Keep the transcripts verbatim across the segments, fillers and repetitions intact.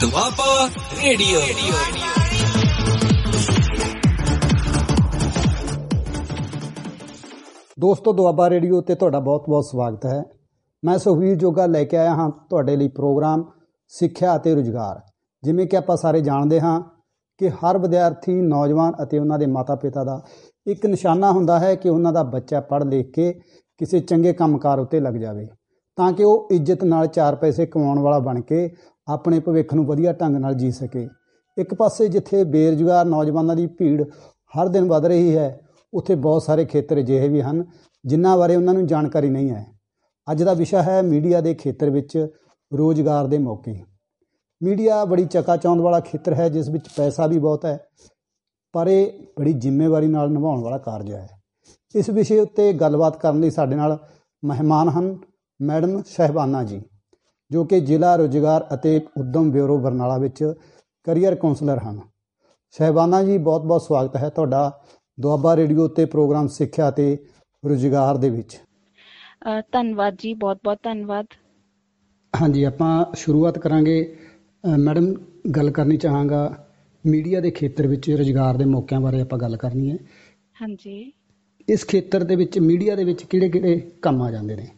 Doaba radio. ਦੋਸਤੋ, Doaba radio ਤੇ ਤੁਹਾਡਾ ਬਹੁਤ-ਬਹੁਤ ਸਵਾਗਤ ਹੈ। ਮੈਂ ਸੁਖਵੀਰ ਜੋਗਾ ਲੈ ਕੇ ਆਇਆ ਹਾਂ ਤੁਹਾਡੇ ਲਈ ਪ੍ਰੋਗਰਾਮ ਸਿੱਖਿਆ ਅਤੇ ਰੁਜ਼ਗਾਰ। ਜਿਵੇਂ ਕਿ ਆਪਾਂ ਸਾਰੇ ਜਾਣਦੇ ਹਾਂ ਕਿ ਹਰ ਵਿਦਿਆਰਥੀ, ਨੌਜਵਾਨ ਅਤੇ ਉਹਨਾਂ ਦੇ ਮਾਤਾ-ਪਿਤਾ ਦਾ ਇੱਕ ਨਿਸ਼ਾਨਾ ਹੁੰਦਾ ਹੈ ਕਿ ਉਹਨਾਂ ਦਾ ਬੱਚਾ ਪੜ੍ਹ ਲਿਖ ਕੇ ਕਿਸੇ ਚੰਗੇ ਕੰਮਕਾਰ ਉੱਤੇ ਲੱਗ ਜਾਵੇ, ਤਾਂ ਕਿ ਉਹ ਇੱਜ਼ਤ ਨਾਲ ਚਾਰ ਪੈਸੇ ਕਮਾਉਣ ਵਾਲਾ ਬਣ ਕੇ ਆਪਣੇ ਭਵਿੱਖ ਨੂੰ ਵਧੀਆ ਢੰਗ ਨਾਲ ਜੀ ਸਕੇ। ਇੱਕ ਪਾਸੇ ਜਿੱਥੇ ਬੇਰੁਜ਼ਗਾਰ ਨੌਜਵਾਨਾਂ ਦੀ ਭੀੜ ਹਰ ਦਿਨ ਵੱਧ ਰਹੀ ਹੈ, ਉੱਥੇ ਬਹੁਤ ਸਾਰੇ ਖੇਤਰ ਅਜਿਹੇ ਵੀ ਹਨ ਜਿਨ੍ਹਾਂ ਬਾਰੇ ਉਹਨਾਂ ਨੂੰ ਜਾਣਕਾਰੀ ਨਹੀਂ ਹੈ। ਅੱਜ ਦਾ ਵਿਸ਼ਾ ਹੈ ਮੀਡੀਆ ਦੇ ਖੇਤਰ ਵਿੱਚ ਰੁਜ਼ਗਾਰ ਦੇ ਮੌਕੇ। ਮੀਡੀਆ ਬੜੀ ਚਕਾਚੌਂਧ ਵਾਲਾ ਖੇਤਰ ਹੈ, ਜਿਸ ਵਿੱਚ ਪੈਸਾ ਵੀ ਬਹੁਤ ਹੈ, ਪਰ ਇਹ ਬੜੀ ਜ਼ਿੰਮੇਵਾਰੀ ਨਾਲ ਨਿਭਾਉਣ ਵਾਲਾ ਕਾਰਜ ਹੈ। ਇਸ ਵਿਸ਼ੇ ਉੱਤੇ ਗੱਲਬਾਤ ਕਰਨ ਲਈ ਸਾਡੇ ਨਾਲ ਮਹਿਮਾਨ ਹਨ ਮੈਡਮ ਸ਼ਹਿਬਾਨਾ ਜੀ, ਜੋ ਕਿ ਜ਼ਿਲ੍ਹਾ ਰੁਜ਼ਗਾਰ ਅਤੇ ਉੱਦਮ ਬਿਊਰੋ ਬਰਨਾਲਾ ਵਿੱਚ ਕਰੀਅਰ ਕਾਉਂਸਲਰ ਹਨ। ਸ਼ਹਿਬਾਨਾ ਜੀ, ਬਹੁਤ ਬਹੁਤ ਸਵਾਗਤ ਹੈ ਤੁਹਾਡਾ ਦੁਆਬਾ ਰੇਡੀਓ ਉੱਤੇ ਪ੍ਰੋਗਰਾਮ ਸਿੱਖਿਆ ਅਤੇ ਰੁਜ਼ਗਾਰ ਦੇ ਵਿੱਚ। ਧੰਨਵਾਦ ਜੀ, ਬਹੁਤ ਬਹੁਤ ਧੰਨਵਾਦ। ਹਾਂਜੀ, ਆਪਾਂ ਸ਼ੁਰੂਆਤ ਕਰਾਂਗੇ। ਮੈਡਮ, ਗੱਲ ਕਰਨੀ ਚਾਹਾਂਗਾ ਮੀਡੀਆ ਦੇ ਖੇਤਰ ਵਿੱਚ ਰੁਜ਼ਗਾਰ ਦੇ ਮੌਕਿਆਂ ਬਾਰੇ ਆਪਾਂ ਗੱਲ ਕਰਨੀ ਹੈ। ਹਾਂਜੀ, ਇਸ ਖੇਤਰ ਦੇ ਵਿੱਚ ਮੀਡੀਆ ਦੇ ਵਿੱਚ ਕਿਹੜੇ ਕਿਹੜੇ ਕੰਮ ਆ ਜਾਂਦੇ ਨੇ?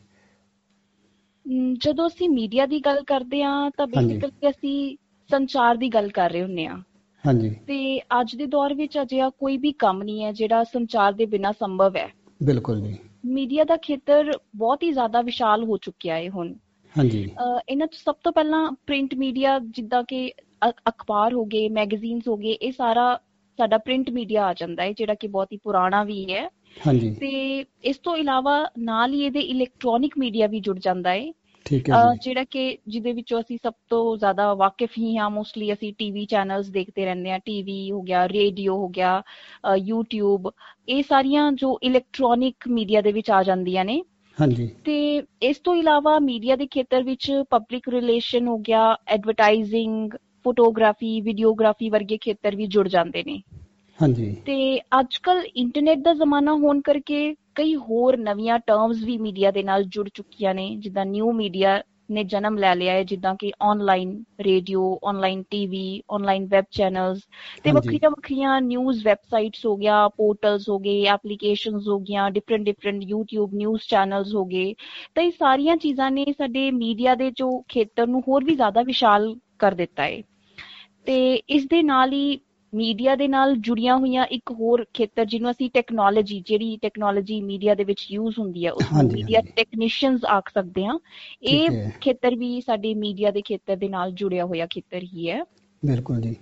ਜਦੋਂ ਅਸੀਂ ਮੀਡੀਆ ਦੀ ਗੱਲ ਕਰਦੇ ਹਾਂ ਤਾਂ ਬੇਸਿਕਲੀ ਅਸੀਂ ਸੰਚਾਰ ਦੀ ਗੱਲ ਕਰ ਰਹੇ ਹੁੰਦੇ ਹਾਂ। ਹਾਂਜੀ। ਤੇ ਅੱਜ ਦੇ ਦੌਰ ਵਿੱਚ ਅਜਿਹਾ ਕੋਈ ਵੀ ਕੰਮ ਨਹੀਂ ਹੈ ਜਿਹੜਾ ਸੰਚਾਰ ਦੇ ਬਿਨਾਂ ਸੰਭਵ ਹੈ। ਬਿਲਕੁਲ ਜੀ। ਮੀਡੀਆ ਦਾ ਖੇਤਰ ਬਹੁਤ ਹੀ ਜ਼ਿਆਦਾ ਵਿਸ਼ਾਲ ਹੋ ਚੁੱਕਿਆ ਹੈ ਹੁਣ। ਹਾਂਜੀ। ਇਹਨਾਂ 'ਚ ਸਭ ਤੋਂ ਪਹਿਲਾਂ ਪ੍ਰਿੰਟ ਮੀਡੀਆ, ਜਿੱਦਾਂ ਕਿ ਅਖਬਾਰ ਹੋ ਗਏ, ਮੈਗਜ਼ੀਨਸ ਹੋ ਗਏ, ਇਹ ਸਾਰਾ ਸਾਡਾ ਪ੍ਰਿੰਟ ਮੀਡੀਆ ਆ ਜਾਂਦਾ ਹੈ, ਜਿਹੜਾ ਕਿ ਬਹੁਤ ਹੀ ਪੁਰਾਣਾ ਵੀ ਹੈ। ਹਾਂਜੀ। ਤੇ ਇਸ ਤੋਂ ਇਲਾਵਾ ਨਾਲ ਹੀ ਇਹਦੇ ਇਲੈਕਟ੍ਰੋਨਿਕ ਮੀਡੀਆ ਵੀ ਜੁੜ ਜਾਂਦਾ ਹੈ। ਠੀਕ ਹੈ ਜੀ। ਜਿਹੜਾ ਕਿ ਜਿਹਦੇ ਵਿੱਚੋਂ ਅਸੀਂ ਸਭ ਤੋਂ ਜ਼ਿਆਦਾ ਵਾਕਿਫ ਹੀ ਹਾਂ। ਮੋਸਟਲੀ ਅਸੀਂ ਟੀਵੀ ਚੈਨਲਸ ਦੇਖਦੇ ਰਹਿੰਦੇ ਹਾਂ। ਟੀਵੀ ਹੋ ਗਿਆ, ਰੇਡੀਓ ਹੋ ਗਿਆ, ਯੂਟਿਊਬ, ਇਹ ਸਾਰੀਆਂ ਜੋ ਇਲੈਕਟ੍ਰੋਨਿਕ ਮੀਡੀਆ ਦੇ ਵਿੱਚ ਆ ਜਾਂਦੀਆਂ ਨੇ। ਹਾਂਜੀ। ਤੇ ਇਸ ਤੋਂ ਇਲਾਵਾ ਮੀਡੀਆ ਦੇ ਖੇਤਰ ਵਿੱਚ ਪਬਲਿਕ ਰਿਲੇਸ਼ਨ ਹੋ ਗਿਆ, ਐਡਵਰਟਾਈਜ਼ਿੰਗ, ਫੋਟੋਗ੍ਰਾਫੀ, ਵੀਡੀਓਗ੍ਰਾਫੀ ਵਰਗੇ ਖੇਤਰ ਵੀ ਜੁੜ ਜਾਂਦੇ ਨੇ। ਹਾਂਜੀ। ਤੇ ਅੱਜ ਕੱਲ੍ਹ ਇੰਟਰਨੈਟ ਦਾ ਜ਼ਮਾਨਾ ਹੋਣ ਕਰਕੇ ਕਈ ਹੋਰ ਨਵੀਆਂ ਟਰਮਸ ਵੀ ਮੀਡੀਆ ਦੇ ਨਾਲ ਜੁੜ ਚੁੱਕੀਆਂ ਨੇ, ਜਿੱਦਾਂ ਨਿਊ ਮੀਡੀਆ ਨੇ ਜਨਮ ਲੈ ਲਿਆ ਹੈ, ਜਿੱਦਾਂ ਕਿ online radio, online TV, online web channels ਤੇ ਵੱਖਰੀਆਂ ਵੱਖਰੀਆਂ ਨਿਊਜ਼ ਵੈਬਸਾਈਟਸ ਹੋ ਗਿਆ, ਪੋਰਟਲਸ ਹੋ ਗਏ, ਐਪਲੀਕੇਸ਼ਨਸ ਹੋ ਗਈਆਂ, different different YouTube news channels ਹੋ ਗਏ। ਤਾਂ ਇਹ ਸਾਰੀਆਂ ਚੀਜ਼ਾਂ ਨੇ ਸਾਡੇ ਮੀਡੀਆ ਦੇ ਜੋ ਖੇਤਰ ਨੂੰ ਹੋਰ ਵੀ ਜ਼ਿਆਦਾ ਵਿਸ਼ਾਲ ਕਰ ਦਿੱਤਾ ਹੈ। ਤੇ ਇਸ ਦੇ ਨਾਲ ਹੀ ਮੀਡੀਆ ਦੇ ਨਾਲ ਜੁੜੀਆਂ ਹੋਈਆਂ ਇੱਕ ਹੋਰ ਖੇਤਰ, ਜਿਹਨੂੰ ਅਸੀਂ ਟੈਕਨੋਲੋਜੀ, ਜਿਹੜੀ ਟੈਕਨੋਲੋਜੀ ਮੀਡੀਆ ਦੇ ਵਿੱਚ ਯੂਜ਼ ਹੁੰਦੀ ਹੈ, ਉਸਨੂੰ ਮੀਡੀਆ ਟੈਕਨੀਸ਼ੀਅਨਸ ਆਖ ਸਕਦੇ ਹਾਂ। ਇਹ ਖੇਤਰ ਵੀ ਸਾਡੇ ਮੀਡੀਆ ਦੇ ਖੇਤਰ ਦੇ ਨਾਲ ਜੁੜਿਆ ਹੋਇਆ ਖੇਤਰ ਹੀ ਹੈ। ਬਿਲਕੁਲ ਜੀ।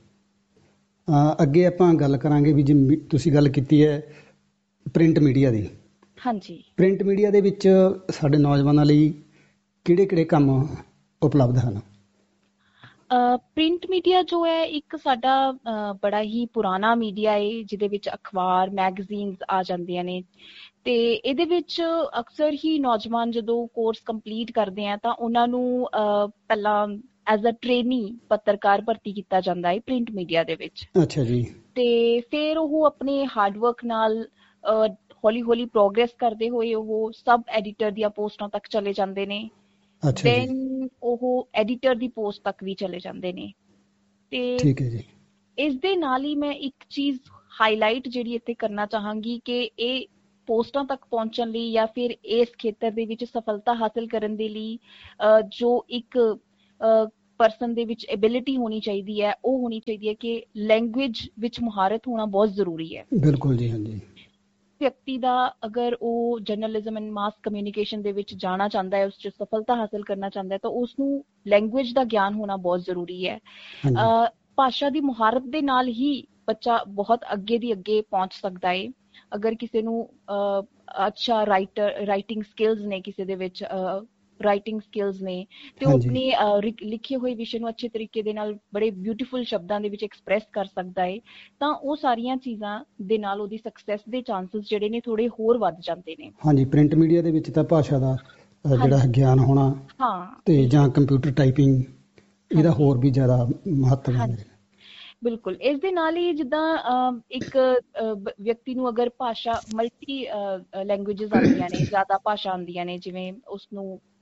ਅੱਗੇ ਆਪਾਂ ਗੱਲ ਕਰਾਂਗੇ ਵੀ ਜਿਵੇਂ ਤੁਸੀਂ ਗੱਲ ਕੀਤੀ ਹੈ ਪ੍ਰਿੰਟ ਮੀਡੀਆ ਦੀ। ਹਾਂਜੀ। ਪ੍ਰਿੰਟ ਮੀਡੀਆ ਦੇ ਵਿੱਚ ਸਾਡੇ ਨੌਜਵਾਨਾਂ ਲਈ ਕਿਹੜੇ ਕਿਹੜੇ ਕੰਮ ਉਪਲਬਧ ਹਨ? ਪ੍ਰਿੰਟ ਮੀਡੀਆ ਜੋ ਹੈ ਇੱਕ ਸਾਡਾ ਬੜਾ ਹੀ ਪੁਰਾਣਾ ਮੀਡੀਆ ਹੈ, ਜਿਹਦੇ ਵਿੱਚ ਅਖਬਾਰ, ਮੈਗਜ਼ੀਨਸ ਆ ਜਾਂਦੀਆਂ ਨੇ। ਤੇ ਇਹਦੇ ਵਿੱਚ ਅਕਸਰ ਹੀ ਨੌਜਵਾਨ ਜਦੋਂ ਕੋਰਸ ਕੰਪਲੀਟ ਕਰਦੇ ਆ ਤਾਂ ਉਹਨਾਂ ਨੂੰ ਪਹਿਲਾਂ ਐਜ਼ ਅ ਟ੍ਰੇਨੀ ਪੱਤਰਕਾਰ ਭਰਤੀ ਕੀਤਾ ਜਾਂਦਾ ਹੈ ਪ੍ਰਿੰਟ ਮੀਡੀਆ ਦੇ ਵਿੱਚ। ਅੱਛਾ ਜੀ। ਤੇ ਫਿਰ ਉਹ ਆਪਣੇ ਹਾਰਡਵਰਕ ਨਾਲ ਹੌਲੀ ਹੌਲੀ ਪ੍ਰੋਗਰੈਸ ਕਰਦੇ ਹੋਏ ਉਹ ਸਬ ਐਡੀਟਰ ਦੀਆਂ ਪੋਸਟਾਂ ਤੱਕ ਚਲੇ ਜਾਂਦੇ ਨੇ। ਦੈਨ ਉਹ ਐਡੀਟਰ ਦੀ ਪੋਸਟ ਤੱਕ ਵੀ ਚਲੇ ਜਾਂਦੇ ਨੇ। ਤੇ ਠੀਕ ਹੈ ਜੀ। ਇਸ ਦੇ ਨਾਲ ਹੀ ਮੈਂ ਇੱਕ ਚੀਜ਼ ਹਾਈਲਾਈਟ ਜਿਹੜੀ ਇੱਥੇ ਕਰਨਾ ਚਾਹਾਂਗੀ ਕਿ ਇਹ ਪੋਸਟਾਂ ਤੱਕ ਪਹੁੰਚਣ ਲਈ ਜਾਂ ਫਿਰ ਇਸ ਖੇਤਰ ਦੇ ਵਿੱਚ ਸਫਲਤਾ ਹਾਸਲ ਕਰਨ ਦੇ ਲਈ ਜੋ ਇੱਕ ਪਰਸਨ ਦੇ ਵਿੱਚ ਐਬਿਲਿਟੀ ਹੋਣੀ ਚਾਹੀਦੀ ਹੈ, ਉਹ ਹੋਣੀ ਚਾਹੀਦੀ ਹੈ ਕਿ ਲੈਂਗੁਏਜ ਵਿੱਚ ਮੁਹਾਰਤ ਹੋਣਾ ਬਹੁਤ ਜ਼ਰੂਰੀ ਹੈ। ਬਿਲਕੁਲ ਜੀ। ਹਾਂਜੀ। ਵਿਅਕਤੀ ਦਾ ਅਗਰ ਉਹ ਜਰਨਲਿਜ਼ਮ ਐਂਡ ਮਾਸ ਕਮਿਊਨੀਕੇਸ਼ਨ ਦੇ ਵਿੱਚ ਜਾਣਾ ਚਾਹੁੰਦਾ ਹੈ, ਉਸ 'ਚ ਸਫਲਤਾ ਹਾਸਲ ਕਰਨਾ ਚਾਹੁੰਦਾ ਹੈ, ਤਾਂ ਉਸਨੂੰ ਲੈਂਗੁਏਜ ਦਾ ਗਿਆਨ ਹੋਣਾ ਬਹੁਤ ਜ਼ਰੂਰੀ ਹੈ। ਅਹ ਭਾਸ਼ਾ ਦੀ ਮੁਹਾਰਤ ਦੇ ਨਾਲ ਹੀ ਬੱਚਾ ਬਹੁਤ ਅੱਗੇ ਦੀ ਅੱਗੇ ਪਹੁੰਚ ਸਕਦਾ ਹੈ। ਅਗਰ ਕਿਸੇ ਨੂੰ ਅਹ ਅੱਛਾ ਰਾਈਟਰ ਰਾਈਟਿੰਗ ਸਕਿੱਲਸ ਨੇ, ਕਿਸੇ ਦੇ ਵਿੱਚ ਰਾਈਟਿੰਗ ਸਕਿੱਲਸ ਨੇ, ਤੇ ਉਹ ਆਪਣੇ ਲਿਖੇ ਹੋਏ ਵਿਸ਼ੇ ਨੂੰ ਅੱਛੇ ਤਰੀਕੇ ਦੇ ਨਾਲ ਬੜੇ ਬਿਊਟੀਫੁਲ ਸ਼ਬਦਾਂ ਦੇ ਵਿੱਚ ਐਕਸਪ੍ਰੈਸ ਕਰ ਸਕਦਾ ਹੈ, ਤਾਂ ਉਹ ਸਾਰੀਆਂ ਚੀਜ਼ਾਂ ਦੇ ਨਾਲ ਉਹਦੀ ਸਕਸੈਸ ਦੇ ਚਾਂਸਸ ਜਿਹੜੇ ਨੇ ਥੋੜੇ ਹੋਰ ਵੱਧ ਜਾਂਦੇ ਨੇ। ਹਾਂਜੀ। ਪ੍ਰਿੰਟ ਮੀਡੀਆ ਦੇ ਵਿੱਚ ਤਾਂ ਭਾਸ਼ਾ ਦਾ ਜਿਹੜਾ ਗਿਆਨ ਹੋਣਾ, ਹਾਂ, ਤੇ ਜਾਂ ਕੰਪਿਊਟਰ ਟਾਈਪਿੰਗ, ਇਹਦਾ ਹੋਰ ਵੀ ਜ਼ਿਆਦਾ ਮਹੱਤਵ ਹੈ। ਬਿਲਕੁਲ। ਇਸ ਦੇ ਨਾਲ ਹੀ ਜਿੱਦਾਂ ਇੱਕ ਵਿਅਕਤੀ ਨੂੰ ਅਗਰ ਭਾਸ਼ਾ ਮਲਟੀ ਲੈਂਗੁਏਜਸ ਆਉਂਦੀਆਂ ਨੇ, ਜ਼ਿਆਦਾ ਭਾਸ਼ਾ ਆਉਂਦੀਆਂ ਨੇ, ਜਿਵੇਂ ਉਸਨੂੰ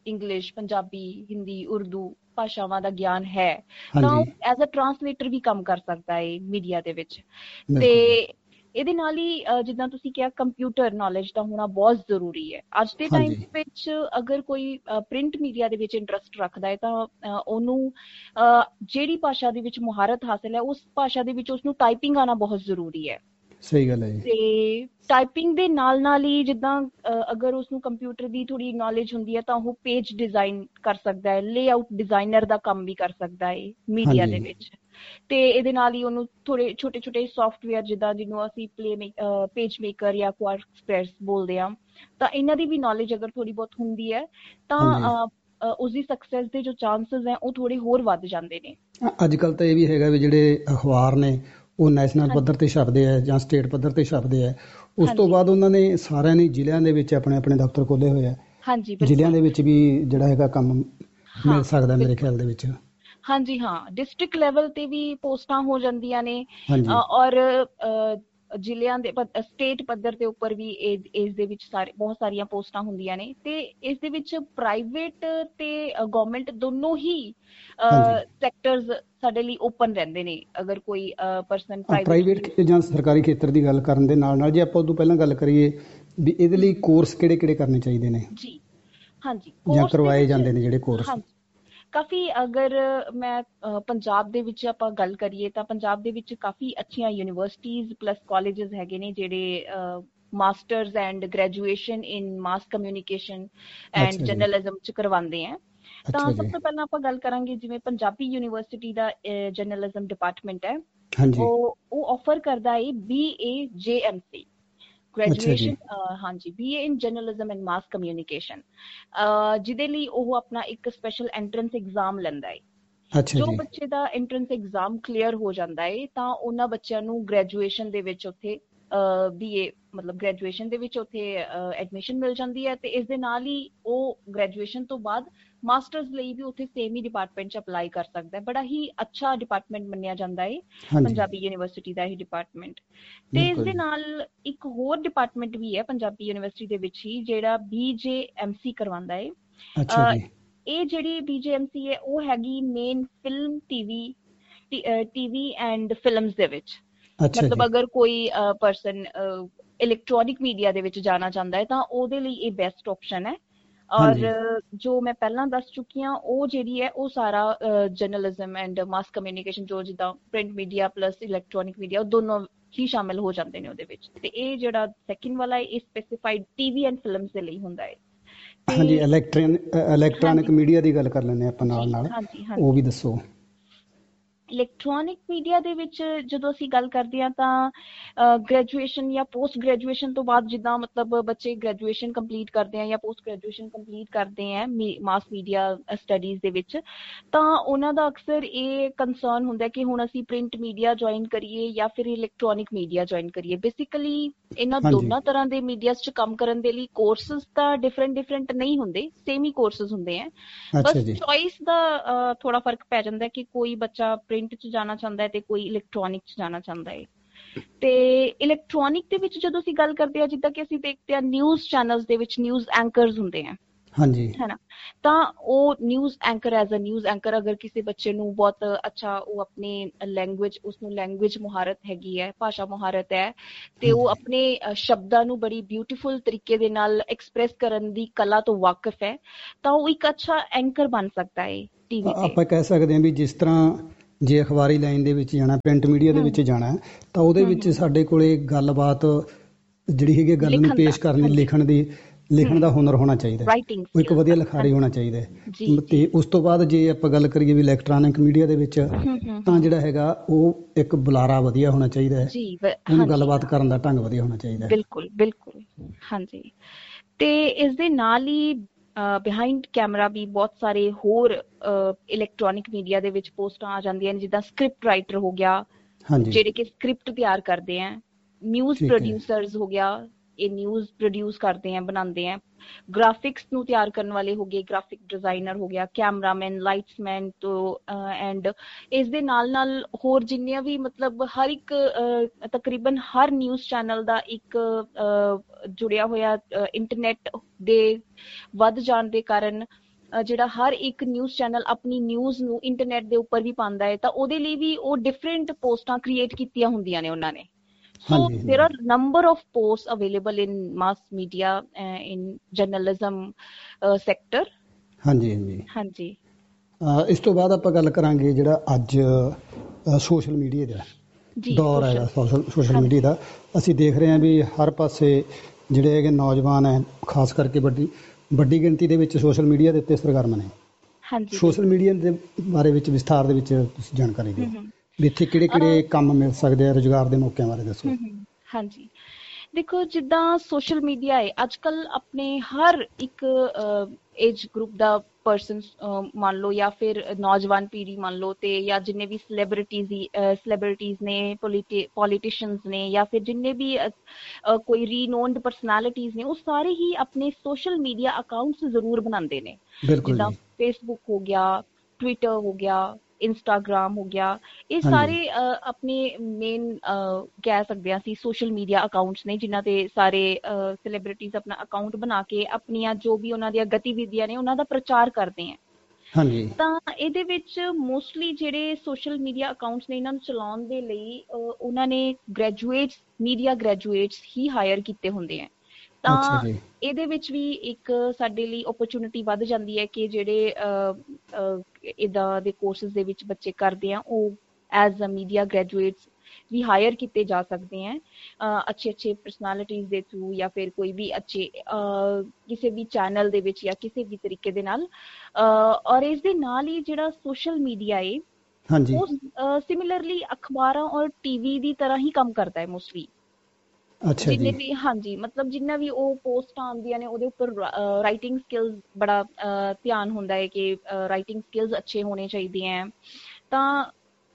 ਇੰਗਲਿਸ਼, ਪੰਜਾਬੀ, ਹਿੰਦੀ, ਉਰਦੂ ਭਾਸ਼ਾਵਾਂ ਦਾ ਗਿਆਨ ਹੈ ਤਾਂ ਹਾਂਜੀ ਉਹ ਐਜ਼ ਅ ਟਰਾਂਸਲੇਟਰ ਵੀ ਕੰਮ ਕਰ ਸਕਦਾ ਹੈ ਮੀਡੀਆ ਦੇ ਵਿੱਚ। ਤੇ ਬਿਲਕੁਲ ਇਹਦੇ ਨਾਲ ਹੀ ਅਹ, ਜਿੱਦਾਂ ਤੁਸੀਂ ਕਿਹਾ ਕੰਪਿਊਟਰ ਨੌਲੇਜ ਦਾ ਹੋਣਾ ਬਹੁਤ ਜ਼ਰੂਰੀ ਹੈ ਅੱਜ ਦੇ ਟਾਈਮ ਹਾਂਜੀ ਵਿੱਚ। ਅਗਰ ਕੋਈ ਪ੍ਰਿੰਟ ਮੀਡੀਆ ਦੇ ਵਿੱਚ ਇੰਟਰਸਟ ਰੱਖਦਾ ਹੈ ਤਾਂ ਅਹ, ਉਹਨੂੰ ਅਹ, ਜਿਹੜੀ ਭਾਸ਼ਾ ਦੇ ਵਿੱਚ ਮੁਹਾਰਤ ਹਾਸਲ ਹੈ ਉਸ ਭਾਸ਼ਾ ਦੇ ਵਿੱਚ ਉਸਨੂੰ ਟਾਈਪਿੰਗ ਆਉਣਾ ਬਹੁਤ ਜ਼ਰੂਰੀ ਹੈ। ਸਹੀ ਗੱਲ ਹੈ ਜੀ। ਤੇ ਟਾਈਪਿੰਗ ਦੇ ਨਾਲ ਨਾਲ ਹੀ ਜਿੱਦਾਂ ਅਹ, ਅਗਰ ਉਸਨੂੰ ਕੰਪਿਊਟਰ ਦੀ ਥੋੜੀ ਨੌਲੇਜ ਹੁੰਦੀ ਹੈ ਤਾਂ ਉਹ ਪੇਜ ਡਿਜ਼ਾਈਨ ਕਰ ਸਕਦਾ ਹੈ, ਲੇਆਊਟ ਡਿਜ਼ਾਈਨਰ ਦਾ ਕੰਮ ਵੀ ਕਰ ਸਕਦਾ ਹੈ ਮੀਡੀਆ ਦੇ ਹਾਂਜੀ ਵਿੱਚ। ਤੇ ਇਹਦੇ ਨਾਲ ਹੀ ਉਹਨੂੰ ਥੋੜੇ ਛੋਟੇ ਛੋਟੇ ਸੌਫਟਵੇਅਰ ਜਿੱਦਾਂ ਜਿਹਨੂੰ ਅਸੀਂ ਪਲੇ ਪੇਜ ਮੇਕਰ ਜਾਂ ਕੁਆਰਕਸਪ੍ਰੈਸ ਬੋਲਦੇ ਹਾਂ ਤਾਂ ਇਹਨਾਂ ਦੀ ਵੀ ਨੌਲੇਜ ਅਗਰ ਥੋੜੀ ਬਹੁਤ ਹੁੰਦੀ ਹੈ ਤਾਂ ਹਾਂਜੀ ਅਹ, ਅਹ, ਉਸਦੀ ਸਕਸੈਸ ਦੇ ਜੋ ਚਾਂਸਸ ਹੈ ਉਹ ਥੋੜੇ ਹੋਰ ਵੱਧ ਜਾਂਦੇ ਨੇ। ਅੱਜ ਕੱਲ੍ਹ ਤਾਂ ਇਹ ਵੀ ਹੈਗਾ ਵੀ ਜਿਹੜੇ ਅਖਬਾਰ ਨੇ ਉਹ ਨੈਸ਼ਨਲ ਹਾਂਜੀ ਪੱਧਰ ਤੇ ਛਪਦੇ ਆ ਜਾਂ ਸਟੇਟ ਪੱਧਰ ਤੇ ਛਪਦੇ ਆ। ਉਸ ਤੋਂ ਹਾਂਜੀ ਬਾਅਦ ਉਹਨਾਂ ਨੇ ਸਾਰਿਆਂ ਨੇ ਜ਼ਿਲ੍ਹਿਆਂ ਦੇ ਵਿੱਚ ਆਪਣੇ ਆਪਣੇ ਦਫ਼ਤਰ ਖੋਲ੍ਹੇ ਹੋਏ ਆ। ਹਾਂਜੀ ਜ਼ਿਲ੍ਹਿਆਂ ਬਿਲਕੁਲ ਦੇ ਵਿੱਚ ਵੀ ਜਿਹੜਾ ਹੈਗਾ ਕੰਮ ਹਾਂ ਮਿਲ ਸਕਦਾ ਮੇਰੇ ਬਿਲਕੁਲ ਖਿਆਲ ਦੇ ਵਿੱਚ। ਹਾਂਜੀ ਹਾਂ ਡਿਸਟ੍ਰਿਕਟ ਲੈਵਲ ਤੇ ਵੀ ਪੋਸਟਾਂ ਹੋ ਜਾਂਦੀਆਂ ਨੇ ਹਾਂਜੀ ਅ, ਔਰ ਅ, ਜ਼ਿਲ੍ਹਿਆਂ ਦੇ ਸਟੇਟ ਪੱਧਰ ਦੇ ਉੱਪਰ ਵੀ ਇਹ- ਇਸ ਦੇ ਵਿੱਚ ਸਾਰੇ ਬਹੁਤ ਸਾਰੀਆਂ ਪੋਸਟਾਂ ਹੁੰਦੀਆਂ ਨੇ। ਤੇ ਇਸ ਦੇ ਵਿੱਚ ਪ੍ਰਾਈਵੇਟ ਤੇ ਗਵਰਨਮੈਂਟ ਦੋਨੋਂ ਹੀ ਹਾਂਜੀ ਸੈਕਟਰਸ ਸਾਡੇ ਲਈ ਓਪਨ ਰਹਿੰਦੇ ਨੇ। ਅਗਰ ਕੋਈ ਪਰਸਨ ਪ੍ਰਾਈਵੇਟ ਪ੍ਰਾਈਵੇਟਲੀ ਜਾਂ ਸਰਕਾਰੀ ਖੇਤਰ ਦੀ ਗੱਲ ਕਰਨ ਦੇ ਨਾਲ ਨਾਲ ਜੇ ਆਪਾਂ ਉਦੋਂ ਪਹਿਲਾਂ ਗੱਲ ਕਰੀਏ ਵੀ ਇਹਦੇ ਲਈ ਕੋਰਸ ਕਿਹੜੇ ਕਿਹੜੇ ਕਰਨੇ ਚਾਹੀਦੇ ਨੇ ਜੀ ਹਾਂਜੀ ਜਾਂ ਕੋਰਸ ਦੇ ਕਰਵਾਏ ਵਿੱਚ ਜਾਂਦੇ ਨੇ ਜਿਹੜੇ ਕੋਰਸ। ਹਾਂਜੀ ਕਾਫੀ ਅਗਰ ਮੈਂ ਅ, ਪੰਜਾਬ ਦੇ ਵਿੱਚ ਆਪਾਂ ਗੱਲ ਕਰੀਏ ਤਾਂ ਪੰਜਾਬ ਦੇ ਵਿੱਚ ਕਾਫੀ ਅੱਛੀਆਂ ਯੂਨੀਵਰਸਿਟੀਜ਼ ਪਲੱਸ ਕਾਲਜਸ ਹੈਗੇ ਨੇ ਜਿਹੜੇ masters and graduation in mass communication and ਅੱਛਾ ਜੀ ਜਰਨਲਿਜ਼ਮ ਚ ਕਰਵਾਉਂਦੇ ਆ। ਤਾਂ ਅੱਛਾ ਸਭ ਜੀ ਤੋਂ ਪਹਿਲਾਂ ਆਪਾਂ ਗੱਲ ਕਰਾਂਗੇ ਜਿਵੇਂ ਪੰਜਾਬੀ ਯੂਨੀਵਰਸਿਟੀ ਦਾ ਜਰਨਲਿਜ਼ਮ ਡਿਪਾਰਟਮੈਂਟ ਹੈ। ਹਾਂਜੀ ਉਹ ਉਹ ਆਫਰ ਕਰਦਾ ਹੈ ਬੀ ਏ ਜੇ ਐਮ ਸੀ ਅੱਛਾ ਜੀ ਗ੍ਰੈਜੂਏਸ਼ਨ। ਹਾਂਜੀ B A in journalism and mass communication ਜਿਹਦੇ ਲਈ ਉਹ ਆਪਣਾ ਇੱਕ ਸਪੈਸ਼ਲ ਐਂਟਰੈਂਸ ਐਗਜ਼ਾਮ ਲੈਂਦਾ ਹੈ। ਅੱਛਾ ਜੋ ਜੀ ਬੱਚੇ ਦਾ ਐਂਟਰੈਂਸ ਐਗਜ਼ਾਮ ਕਲੀਅਰ ਹੋ ਜਾਂਦਾ ਹੈ ਤਾਂ ਉਹਨਾਂ ਬੱਚਿਆਂ ਨੂੰ ਗ੍ਰੈਜੂਏਸ਼ਨ ਦੇ ਵਿੱਚ ਉੱਥੇ ਬੀਏ ਮਤਲਬ ਗ੍ਰੈਜੂਏਸ਼ਨ ਦੇ ਵਿੱਚ ਉੱਥੇ ਐਡਮਿਸ਼ਨ ਮਿਲ ਜਾਂਦੀ ਹੈ। ਤੇ ਇਸ ਦੇ ਨਾਲ ਹੀ ਉਹ ਗ੍ਰੈਜੂਏਸ਼ਨ ਤੋਂ ਬਾਅਦ ਮਾਸਟਰਸ ਲਈ ਵੀ ਉੱਥੇ ਸੇਮ ਹੀ ਡਿਪਾਰਟਮੈਂਟ ਚ ਅਪਲਾਈ ਕਰ ਸਕਦਾ ਹੈ। ਬੜਾ ਹੀ ਅੱਛਾ ਡਿਪਾਰਟਮੈਂਟ ਮੰਨਿਆ ਜਾਂਦਾ ਹੈ ਹਾਂਜੀ ਪੰਜਾਬੀ ਯੂਨੀਵਰਸਿਟੀ ਦਾ ਇਹ ਡਿਪਾਰਟਮੈਂਟ। ਤੇ ਇਸ ਬਿਲਕੁਲ ਦੇ ਜੀ ਨਾਲ ਇੱਕ ਹੋਰ ਡਿਪਾਰਟਮੈਂਟ ਵੀ ਹੈ ਪੰਜਾਬੀ ਯੂਨੀਵਰਸਿਟੀ ਦੇ ਵਿੱਚ ਹੀ ਜਿਹੜਾ ਬੀ ਜੇ ਐਮ ਸੀ ਕਰਵਾਉਂਦਾ ਹੈ। ਅੱਛਾ ਅਹ, ਜੀ ਇਹ ਜਿਹੜੀ ਬੀ ਜੇ ਐਮ ਸੀ ਹੈ ਉਹ ਹੈਗੀ main film TV TV and films ਦੇ ਵਿੱਚ। ਅੱਛਾ ਮਤਲਬ ਜੀ ਅਗਰ ਕੋਈ ਪਰਸਨ ਇਲੈਕਟ੍ਰੋਨਿਕ ਮੀਡੀਆ ਦੇ ਵਿੱਚ ਜਾਣਾ ਚਾਹੁੰਦਾ ਹੈ ਤਾਂ ਉਹਦੇ ਲਈ ਇਹ ਬੈਸਟ ਆਪਸ਼ਨ ਹੈ। ਔਰ ਹਾਂਜੀ ਜੋ ਮੈਂ ਪਹਿਲਾਂ ਦੱਸ ਚੁੱਕੀ ਹਾਂ ਉਹ ਜਿਹੜੀ ਹੈ ਉਹ ਸਾਰਾ ਜਰਨਲਿਜ਼ਮ ਐਂਡ ਮਾਸ ਕਮਿਊਨੀਕੇਸ਼ਨ ਜੋ ਜਿੱਦਾਂ print media plus electronic media ਉਹ ਦੋਨੋਂ ਹੀ ਸ਼ਾਮਿਲ ਹੋ ਜਾਂਦੇ ਨੇ ਉਹਦੇ ਵਿੱਚ। ਤੇ ਇਹ ਜਿਹੜਾ ਸੈਕਿੰਡ ਵਾਲਾ ਹੈ ਇਹ ਸਪੈਸੀਫਾਈਡ ਟੀਵੀ ਐਂਡ ਫਿਲਮਸ ਦੇ ਲਈ ਹੁੰਦਾ ਹੈ। ਤੇ ਹਾਂਜੀ ਇਲੈਕਟ੍ਰਨ ਇਲੈਕਟ੍ਰੋਨਿਕ ਹਾਂਜੀ ਮੀਡੀਆ ਦੀ ਗੱਲ ਕਰ ਲੈਂਦੇ ਆਪਾਂ ਨਾਲ ਜੀ ਨਾਲ ਹਾਂਜੀ ਉਹ ਹਾਂਜੀ ਵੀ ਦੱਸੋ। ਇਲੈਕਟ੍ਰੋਨਿਕ ਮੀਡੀਆ ਦੇ ਵਿੱਚ ਜਦੋਂ ਅਸੀਂ ਗੱਲ ਕਰਦੇ ਹਾਂ ਤਾਂ ਗ੍ਰੈਜੂਏਸ਼ਨ ਜਾਂ ਪੋਸਟ ਗ੍ਰੈਜੂਏਸ਼ਨ ਤੋਂ ਬਾਅਦ ਜਿੱਦਾਂ ਮਤਲਬ ਬੱਚੇ ਗ੍ਰੈਜੂਏਸ਼ਨ ਕੰਪਲੀਟ ਕਰਦੇ ਆ ਜਾਂ ਪੋਸਟ ਗ੍ਰੈਜੂਏਸ਼ਨ ਕੰਪਲੀਟ ਕਰਦੇ ਆ ਮਾਸ ਮੀਡੀਆ ਸਟੱਡੀਜ਼ ਦੇ ਵਿੱਚ ਤਾਂ ਉਹਨਾਂ ਦਾ ਅਕਸਰ ਇਹ ਕੰਸਰਨ ਹੁੰਦਾ ਕਿ ਹੁਣ ਅਸੀਂ ਪ੍ਰਿੰਟ ਮੀਡੀਆ ਜੁਆਇਨ ਕਰੀਏ ਜਾਂ ਫਿਰ ਇਲੈਕਟ੍ਰੋਨਿਕ ਮੀਡੀਆ ਜੁਆਇਨ ਕਰੀਏ। ਬੇਸਿਕਲੀ ਇਹਨਾਂ ਹਾਂਜੀ ਦੋਨਾਂ ਤਰ੍ਹਾਂ ਦੇ ਮੀਡੀਆਸ 'ਚ ਕੰਮ ਕਰਨ ਦੇ ਲਈ ਕੋਰਸਸ ਤਾਂ ਡਿਫਰੈਂਟ ਡਿਫਰੈਂਟ ਨਹੀਂ ਹੁੰਦੇ, ਸੇਮ ਹੀ ਕੋਰਸਸ ਹੁੰਦੇ ਆ। ਅੱਛਾ ਬਸ ਜੀ ਚੋਇਸ ਦਾ ਥੋੜਾ ਫਰਕ ਪੈ ਜਾਂਦਾ ਕਿ ਕੋਈ ਬੱਚਾ ਪ੍ਰਿੰਟ 'ਚ ਜਾਣਾ ਚਾਹੁੰਦਾ ਹੈ ਤੇ ਕੋਈ ਇਲੈਕਟ੍ਰੋਨਿਕ 'ਚ ਜਾਣਾ ਚਾਹੁੰਦਾ ਹੈ। ਤੇ ਇਲੈਕਟ੍ਰੋਨਿਕ ਦੇ ਵਿੱਚ ਜਦੋਂ ਅਸੀਂ ਗੱਲ ਕਰਦੇ ਹਾਂ ਜਿੱਦਾਂ ਕਿ ਅਸੀਂ ਦੇਖਦੇ ਹਾਂ ਨਿਊਜ਼ ਚੈਨਲਸ ਦੇ ਵਿੱਚ ਨਿਊਜ਼ ਐਂਕਰਸ ਹੁੰਦੇ ਆ ਹਾਂਜੀ ਹੈ ਨਾ। ਤਾਂ ਉਹ news anchor as a news anchor ਅਗਰ ਕਿਸੇ ਬੱਚੇ ਨੂੰ ਬਹੁਤ ਅੱਛਾ ਉਹ ਆਪਣੀ ਲੈਂਗੁਏਜ ਉਸਨੂੰ ਲੈਂਗੁਏਜ ਮੁਹਾਰਤ ਹੈਗੀ ਹੈ, ਭਾਸ਼ਾ ਮੁਹਾਰਤ ਹੈ ਤੇ ਉਹ ਹਾਂਜੀ ਆਪਣੇ ਸ਼ਬਦਾਂ ਨੂੰ ਬੜੀ ਬਿਊਟੀਫੁਲ ਤਰੀਕੇ ਦੇ ਨਾਲ ਐਕਸਪ੍ਰੈਸ ਕਰਨ ਦੀ ਕਲਾ ਤੋਂ ਵਾਕਿਫ ਹੈ ਤਾਂ ਉਹ ਇੱਕ ਅੱਛਾ ਐਂਕਰ ਬਣ ਸਕਦਾ ਹੈ ਟੀਵੀ ਤੇ। ਆਪਾਂ ਕਹਿ ਸਕਦੇ ਹਾਂ ਵੀ ਜਿਸ ਤਰ੍ਹਾਂ ਜੇ ਅਖਬਾਰੀ ਲਾਈਨ ਦੇ ਵਿੱਚ ਜਾਣਾ ਪ੍ਰਿੰਟ ਮੀਡੀਆ ਦੇ ਹਮ ਵਿੱਚ ਜਾਣਾ ਤਾਂ ਉਹਦੇ ਹਮ ਵਿੱਚ ਹਮ ਸਾਡੇ ਕੋਲੇ ਗੱਲਬਾਤ ਜਿਹੜੀ ਹੈਗੀ ਗੱਲ ਨੂੰ ਲਿਖਣ ਦਾ ਪੇਸ਼ ਕਰਨ ਦੀ ਹਾਂਜੀ ਲਿਖਣ ਦੀ ਲਿਖਣ ਹਮ ਦਾ ਹੁਨਰ ਹੋਣਾ ਚਾਹੀਦਾ ਹੈ। ਰਾਈਟਿੰਗ ਉਹ ਇੱਕ ਸਕਿੱਲਸ ਵਧੀਆ ਦਾ ਲਿਖਾਰੀ ਹਾਂਜੀ ਹੋਣਾ ਚਾਹੀਦਾ ਹੈ। ਜੀ ਤੇ ਜੀ ਉਸ ਤੋਂ ਬਾਅਦ ਜੇ ਆਪਾਂ ਗੱਲ ਕਰੀਏ ਵੀ ਇਲੈਕਟ੍ਰੋਨਿਕ ਮੀਡੀਆ ਦੇ ਵਿੱਚ ਹਮ ਹਮ ਤਾਂ ਹਮ ਜਿਹੜਾ ਹੈਗਾ ਉਹ ਇੱਕ ਬੁਲਾਰਾ ਵਧੀਆ ਹੋਣਾ ਚਾਹੀਦਾ ਹੈ। ਜੀ ਵ- ਉਹਨੂੰ ਹਾਂਜੀ ਗੱਲਬਾਤ ਕਰਨ ਦਾ ਢੰਗ ਵਧੀਆ ਹੋਣਾ ਚਾਹੀਦਾ ਹੈ। ਬਿਲਕੁਲ ਬਿਲਕੁਲ ਹਾਂਜੀ। ਤੇ ਇਸ ਦੇ ਨਾਲ ਹੀ ਬਿਹਾਈਂਡ ਕੈਮਰਾ ਵੀ ਬਹੁਤ ਸਾਰੇ ਹੋਰ ਇਲੈਕਟ੍ਰੋਨਿਕ ਮੀਡੀਆ ਦੇ ਵਿੱਚ ਪੋਸਟਾਂ ਆ ਜਾਂਦੀਆਂ ਨੇ ਜਿੱਦਾਂ ਸਕ੍ਰਿਪਟ ਰਾਈਟਰ ਹੋ ਗਿਆ ਹਾਂਜੀ ਜਿਹੜੇ ਕਿ ਸਕ੍ਰਿਪਟ ਤਿਆਰ ਕਰਦੇ ਆ, ਨਿਊਜ਼ ਠੀਕ ਹੈ ਪ੍ਰੋਡਿਊਸਰਸ ਹੋ ਗਿਆ ਇਹ ਨਿਊਜ਼ ਪ੍ਰੋਡਿਊਸ ਕਰਦੇ ਆ ਬਣਾਉਂਦੇ ਆ, ਗ੍ਰਾਫਿਕਸ ਨੂੰ ਤਿਆਰ ਕਰਨ ਵਾਲੇ ਹੋ ਗਏ ਗ੍ਰਾਫਿਕ ਡਿਜ਼ਾਈਨਰ ਹੋ ਗਿਆ, ਕੈਮਰਾਮੈਨ, ਲਾਈਟਸਮੈਨ ਤੋਂ ਐਂਡ ਇਸ ਦੇ ਨਾਲ ਨਾਲ ਹੋਰ ਜਿੰਨੀਆਂ ਵੀ ਮਤਲਬ ਹਰ ਇੱਕ ਤਕਰੀਬਨ ਹਰ ਨਿਊਜ਼ ਚੈਨਲ ਦਾ ਇੱਕ ਜੁੜਿਆ ਹੋਇਆ ਇੰਟਰਨੈਟ ਦੇ ਵੱਧ ਜਾਣ ਦੇ ਕਾਰਨ ਜਿਹੜਾ ਹਰ ਇੱਕ ਨਿਊਜ਼ ਚੈਨਲ ਆਪਣੀ ਨਿਊਜ਼ ਨੂੰ ਇੰਟਰਨੈਟ ਦੇ ਉੱਪਰ ਵੀ ਪਾਉਂਦਾ ਹੈ, ਤਾਂ ਉਹਦੇ ਲਈ ਵੀ ਉਹ ਡਿਫਰੈਂਟ ਪੋਸਟਾਂ ਕ੍ਰੀਏਟ ਕੀਤੀਆਂ ਹੁੰਦੀਆਂ ਨੇ ਉਹਨਾਂ ਨੇ। So ਹਾਂਜੀ there ਹਾਂਜੀ are number of posts available in mass media, uh, in journalism uh, sector. ਹਾਂਜੀ ਹਾਂਜੀ ਹਾਂਜੀ ਅਹ ਇਸ ਤੋਂ ਬਾਅਦ ਆਪਾਂ ਗੱਲ ਕਰਾਂਗੇ ਜਿਹੜਾ ਅੱਜ ਸੋਸ਼ਲ ਮੀਡੀਆ ਦਾ ਜੀ ਦੌਰ ਹੈਗਾ, social ਸੋਸ਼ਲ ਸੋਸ਼ਲ ਮੀਡੀਆ ਹਾਂਜੀ ਦਾ ਅਸੀਂ ਦੇਖ ਰਹੇ ਹਾਂ ਵੀ ਹਰ ਪਾਸੇ ਜਿਹੜੇ ਹੈਗੇ ਨੌਜਵਾਨ ਹੈ, ਖਾਸ ਕਰਕੇ ਵੱਡੀ ਵੱਡੀ ਗਿਣਤੀ ਦੇ ਵਿੱਚ ਸੋਸ਼ਲ ਮੀਡੀਆ ਦੇ ਉੱਤੇ ਸਰਗਰਮ ਨੇ। ਹਾਂਜੀ ਸੋਸ਼ਲ ਬਿਲਕੁਲ। ਮੀਡੀਆ ਦੇ ਬਾਰੇ ਵਿੱਚ ਵਿਸਥਾਰ ਦੇ ਵਿੱਚ ਤੁਸੀਂ ਜਾਣਕਾਰੀ ਦਿਓ ਹਮ ਹਮ ਵੀ ਇੱਥੇ ਕਿਹੜੇ ਅਹ ਕਿਹੜੇ ਕੰਮ ਮਿਲ ਸਕਦੇ ਆ, ਰੁਜ਼ਗਾਰ ਦੇ ਮੌਕਿਆਂ ਬਾਰੇ ਦੱਸੋ। ਹਮ ਹਮ ਹਾਂਜੀ ਦੇਖੋ, ਜਿੱਦਾਂ ਸੋਸ਼ਲ ਮੀਡੀਆ ਹੈ ਅੱਜ ਕੱਲ ਆਪਣੇ ਹਰ ਇੱਕ ਏਜ ਗਰੁੱਪ ਦਾ ਪਰਸਨ ਮੰਨ ਲਓ, ਜਾਂ ਫਿਰ ਨੌਜਵਾਨ ਪੀੜ੍ਹੀ ਮੰਨ ਲਓ, ਤੇ ਜਾਂ ਜਿੰਨੇ ਵੀ ਸੈਲੀਬ੍ਰਿਟੀਜ਼ ਸੈਲੀਬ੍ਰਿਟੀਜ਼ ਨੇ, ਪੋਲੀਟੀਸ਼ੀਅਨਸ ਨੇ, ਜਾਂ ਫਿਰ ਜਿੰਨੇ ਵੀ ਅਹ, ਕੋਈ ਰੀਨੋਨਡ ਪਰਸਨੈਲਿਟੀਜ਼ ਨੇ, ਉਹ ਸਾਰੇ ਹੀ ਆਪਣੇ ਸੋਸ਼ਲ ਮੀਡੀਆ ਅਕਾਊਂਟਸ ਜ਼ਰੂਰ ਬਣਾਉਂਦੇ ਨੇ। ਬਿਲਕੁਲ ਜਿੱਦਾਂ ਜੀ। ਫੇਸਬੁੱਕ ਹੋ ਗਿਆ, ਟਵਿੱਟਰ ਹੋ ਗਿਆ, ਇੰਸਟਾਗ੍ਰਾਮ ਹੋ ਗਿਆ, ਇਹ ਹਾਂਜੀ ਸਾਰੇ ਅਹ, ਆਪਣੇ ਮੇਨ ਕਹਿ ਸਕਦੇ ਹਾਂ ਅਸੀਂ ਸੋਸ਼ਲ ਮੀਡੀਆ ਅਕਾਊਂਟਸ ਨੇ, ਜਿਨ੍ਹਾਂ ਤੇ ਸਾਰੇ ਸੈਲੀਬ੍ਰਿਟੀਜ਼ ਆਪਣਾ ਅਕਾਊਂਟ ਬਣਾ ਕੇ ਆਪਣੀਆਂ ਜੋ ਵੀ ਉਹਨਾਂ ਦੀਆਂ ਗਤੀਵਿਧੀਆਂ ਨੇ ਉਹਨਾਂ ਦਾ ਪ੍ਰਚਾਰ ਕਰਦੇ ਹੈ। ਹਾਂਜੀ ਤਾਂ ਇਹਦੇ ਵਿੱਚ ਮੋਸਟਲੀ ਜਿਹੜੇ ਸੋਸ਼ਲ ਮੀਡੀਆ ਅਕਾਊਂਟਸ ਨੇ, ਇਹਨਾਂ ਨੂੰ ਚਲਾਉਣ ਦੇ ਲਈ ਅਹ, ਉਹਨਾਂ ਨੇ ਗ੍ਰੈਜੂਏਟਸ, ਮੀਡੀਆ ਗ੍ਰੈਜੂਏਟਸ ਹੀ ਹਾਇਰ ਕੀਤੇ ਹੁੰਦੇ ਹੈ। ਅੱਛਾ ਤਾਂ ਜੀ। ਇਹਦੇ ਵਿੱਚ ਵੀ ਇੱਕ ਸਾਡੇ ਲਈ ਓਪਰਚੁਨਿਟੀ ਵੱਧ ਜਾਂਦੀ ਹੈ ਕਿ ਜਿਹੜੇ ਇੱਦਾਂ ਦੇ ਕੋਰਸਿਸ ਦੇ ਵਿੱਚ ਬੱਚੇ ਕਰਦੇ ਆ, ਉਹ as a media graduates we hire ਕੀਤੇ ਜਾ ਸਕਦੇ ਹੈ ਅੱਛੇ ਅੱਛੇ ਪਰਸਨੈਲਿਟੀਜ਼ ਦੇ ਥਰੂ, ਜਾਂ ਫਿਰ ਕੋਈ ਵੀ ਅੱਛੇ ਕਿਸੇ ਵੀ ਚੈਨਲ ਦੇ ਵਿੱਚ, ਜਾਂ ਕਿਸੇ ਵੀ ਤਰੀਕੇ ਦੇ ਨਾਲ। ਔਰ ਇਸ ਦੇ ਨਾਲ ਹੀ ਜਿਹੜਾ ਸੋਸ਼ਲ ਮੀਡੀਆ ਹੈ, ਹਾਂਜੀ ਉਹ ਸਿਮਿਲਰਲੀ ਅਖਬਾਰਾਂ ਔਰ ਟੀਵੀ ਦੀ ਤਰ੍ਹਾਂ ਹੀ ਕੰਮ ਕਰਦਾ ਹੈ ਮੋਸਟਲੀ। ਅੱਛਾ ਜਿੰਨੇ ਜੀ। ਵੀ ਹਾਂਜੀ ਮਤਲਬ ਜਿੰਨਾ ਵੀ ਉਹ ਪੋਸਟਾਂ ਆਉਂਦੀਆਂ ਨੇ, ਉਹਦੇ ਉੱਪਰ ਰਾਈਟਿੰਗ ਸਕਿੱਲਸ ਬੜਾ ਅਹ, ਧਿਆਨ ਹੁੰਦਾ ਹੈ ਕਿ ਰਾਈਟਿੰਗ ਸਕਿੱਲਸ ਅੱਛੇ ਹੋਣੇ ਚਾਹੀਦੇ ਹੈ। ਤਾਂ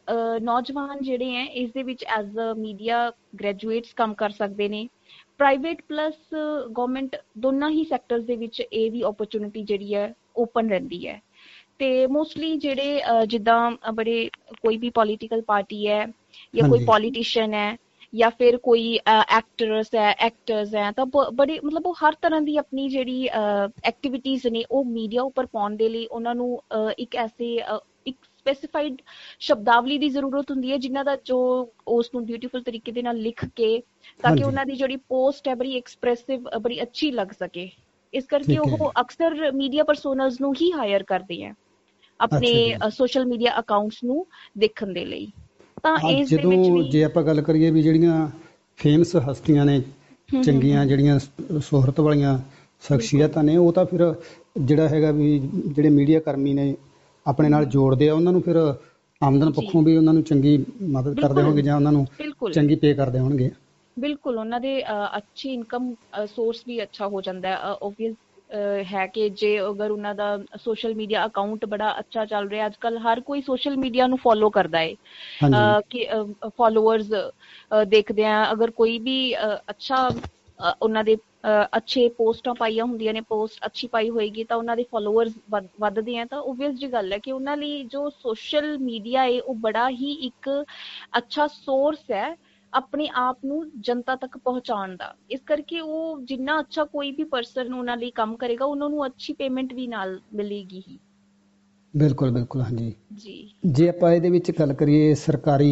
ਨੌਜਵਾਨ ਜਿਹੜੇ ਹੈ ਇਸ ਦੇ ਵਿੱਚ ਐਜ਼ ਅ ਮੀਡੀਆ ਗ੍ਰੈਜੂਏਟਸ ਕੰਮ ਕਰ ਸਕਦੇ ਨੇ। ਪ੍ਰਾਈਵੇਟ ਪਲੱਸ ਗਵਰਨਮੈਂਟ ਦੋਨਾਂ ਹੀ ਸੈਕਟਰਸ ਦੇ ਵਿੱਚ ਇਹ ਵੀ ਓਪਰਚੁਨਿਟੀ ਜਿਹੜੀ ਹੈ ਓਪਨ ਰਹਿੰਦੀ ਹੈ। ਤੇ ਮੋਸਟਲੀ ਜਿਹੜੇ ਜਿੱਦਾਂ ਬੜੇ ਕੋਈ ਵੀ ਪੋਲੀਟੀਕਲ ਪਾਰਟੀ ਹੈ, ਜਾਂ ਕੋਈ ਹਾਂਜੀ ਪੋਲੀਟੀਸ਼ੀਅਨ ਹੈ, ਜਾਂ ਫਿਰ ਕੋਈ ਐਕਟਰਸ ਹੈ, ਐਕਟਰਸ ਹੈ, ਤਾਂ ਬੜੇ ਮਤਲਬ ਉਹ ਹਰ ਤਰ੍ਹਾਂ ਦੀ ਆਪਣੀ ਜਿਹੜੀ ਐਕਟੀਵਿਟੀਜ਼ ਨੇ ਉਹ ਮੀਡੀਆ ਉੱਪਰ ਪਾਉਣ ਦੇ ਲਈ ਉਹਨਾਂ ਨੂੰ ਇੱਕ ਐਸੇ ਇੱਕ ਸਪੈਸੀਫਾਈਡ ਸ਼ਬਦਾਵਲੀ ਦੀ ਜ਼ਰੂਰਤ ਹੁੰਦੀ ਹੈ, ਜਿਨ੍ਹਾਂ ਦਾ ਜੋ ਉਸ ਨੂੰ ਬਿਊਟੀਫੁਲ ਤਰੀਕੇ ਦੇ ਨਾਲ ਲਿਖ ਕੇ, ਤਾਂ ਕਿ ਹਾਂਜੀ ਉਹਨਾਂ ਦੀ ਜਿਹੜੀ ਪੋਸਟ ਹੈ ਬੜੀ ਐਕਸਪ੍ਰੈਸਿਵ, ਬੜੀ ਅੱਛੀ ਲੱਗ ਸਕੇ। ਇਸ ਕਰਕੇ ਠੀਕ ਹੈ। ਉਹ ਅਕਸਰ ਮੀਡੀਆ ਪਰਸੋਨਲਸ ਨੂੰ ਹੀ ਹਾਇਰ ਕਰਦੇ ਹੈ ਆਪਣੇ ਅੱਛਾ ਜੀ। ਸੋਸ਼ਲ ਮੀਡੀਆ ਅਕਾਊਂਟਸ ਨੂੰ ਦੇਖਣ ਦੇ ਲਈ। ਤਾਂ ਆ ਇਸ ਦੇ ਜਦੋਂ ਵਿੱਚ ਵੀ ਜੇ ਆਪਾਂ ਗੱਲ ਕਰੀਏ ਵੀ ਜਿਹੜੀਆਂ ਫੇਮਸ ਹਸਤੀਆਂ ਨੇ, ਹਮ ਹਮ ਚੰਗੀਆਂ ਹਮ ਜਿਹੜੀਆਂ ਸ਼ੋਹਰਤ ਵਾਲੀਆਂ ਬਿਲਕੁਲ ਸ਼ਖਸੀਅਤਾਂ ਨੇ, ਉਹ ਤਾਂ ਫਿਰ ਜਿਹੜਾ ਹੈਗਾ ਵੀ ਜਿਹੜੇ ਮੀਡੀਆ ਕਰਮੀ ਨੇ ਆਪਣੇ ਨਾਲ ਹਮ ਜੋੜਦੇ ਆ, ਉਹਨਾਂ ਨੂੰ ਫਿਰ ਆਮਦਨ ਜੀ ਪੱਖੋਂ ਵੀ ਉਹਨਾਂ ਨੂੰ ਚੰਗੀ ਮਦਦ ਕਰਦੇ ਬਿਲਕੁਲ ਹੋਣਗੇ, ਜਾਂ ਉਹਨਾਂ ਨੂੰ ਬਿਲਕੁਲ ਚੰਗੀ ਪੇ ਕਰਦੇ ਹੋਣਗੇ। ਬਿਲਕੁਲ ਉਹਨਾਂ ਦੇ ਅੱਛੀ ਇਨਕਮ ਸੋਰਸ ਵੀ ਅੱਛਾ ਹੋ ਜਾਂਦਾ ਹੈ। ਓਬਵੀਅਸ ਹੈ ਕਿ ਜੇ ਅਗਰ ਉਹਨਾਂ ਦਾ ਸੋਸ਼ਲ ਮੀਡੀਆ ਅਕਾਊਂਟ ਬੜਾ ਅੱਛਾ ਚੱਲ ਰਿਹਾ, ਅੱਜ ਕੱਲ ਹਰ ਕੋਈ ਸੋਸ਼ਲ ਮੀਡੀਆ ਨੂੰ ਫੋਲੋ ਕਰਦਾ ਹੈ ਹਾਂਜੀ ਕਿ ਫੋਲੋਅਰਸ ਦੇਖਦੇ ਆ, ਅਗਰ ਕੋਈ ਵੀ ਅੱਛਾ ਉਹਨਾਂ ਦੇ ਅੱਛੇ ਪੋਸਟਾਂ ਪਾਈਆਂ ਹੁੰਦੀਆਂ ਨੇ, ਪੋਸਟ ਅੱਛੀ ਪਾਈ ਹੋਏਗੀ ਤਾਂ ਉਹਨਾਂ ਦੇ ਫੋਲੋਅਰਸ ਵੱਧਦੇ ਆ। ਤਾਂ ਓਬਵੀਅਸ ਜੀ ਗੱਲ ਹੈ ਕਿ ਉਹਨਾਂ ਲਈ ਜੋ ਸੋਸ਼ਲ ਮੀਡੀਆ ਹੈ ਉਹ ਬੜਾ ਹੀ ਇੱਕ ਅੱਛਾ ਸੋਰਸ ਹੈ ਆਪਣੇ ਆਪ ਨੂੰ ਜਨਤਾ ਤੱਕ ਪਹੁੰਚਾਉਣ ਦਾ। ਇਸ ਕਰਕੇ ਉਹ ਜਿੰਨਾ ਅੱਛਾ ਕੋਈ ਵੀ ਪਰਸਨ ਉਹਨਾਂ ਲਈ ਕੰਮ ਕਰੇਗਾ, ਉਹਨਾਂ ਨੂੰ ਅੱਛੀ ਪੇਮੈਂਟ ਵੀ ਨਾਲ ਮਿਲੇਗੀ ਹੀ। ਬਿਲਕੁਲ ਬਿਲਕੁਲ ਹਾਂਜੀ। ਜੀ ਜੇ ਆਪਾਂ ਇਹਦੇ ਵਿੱਚ ਗੱਲ ਕਰੀਏ ਸਰਕਾਰੀ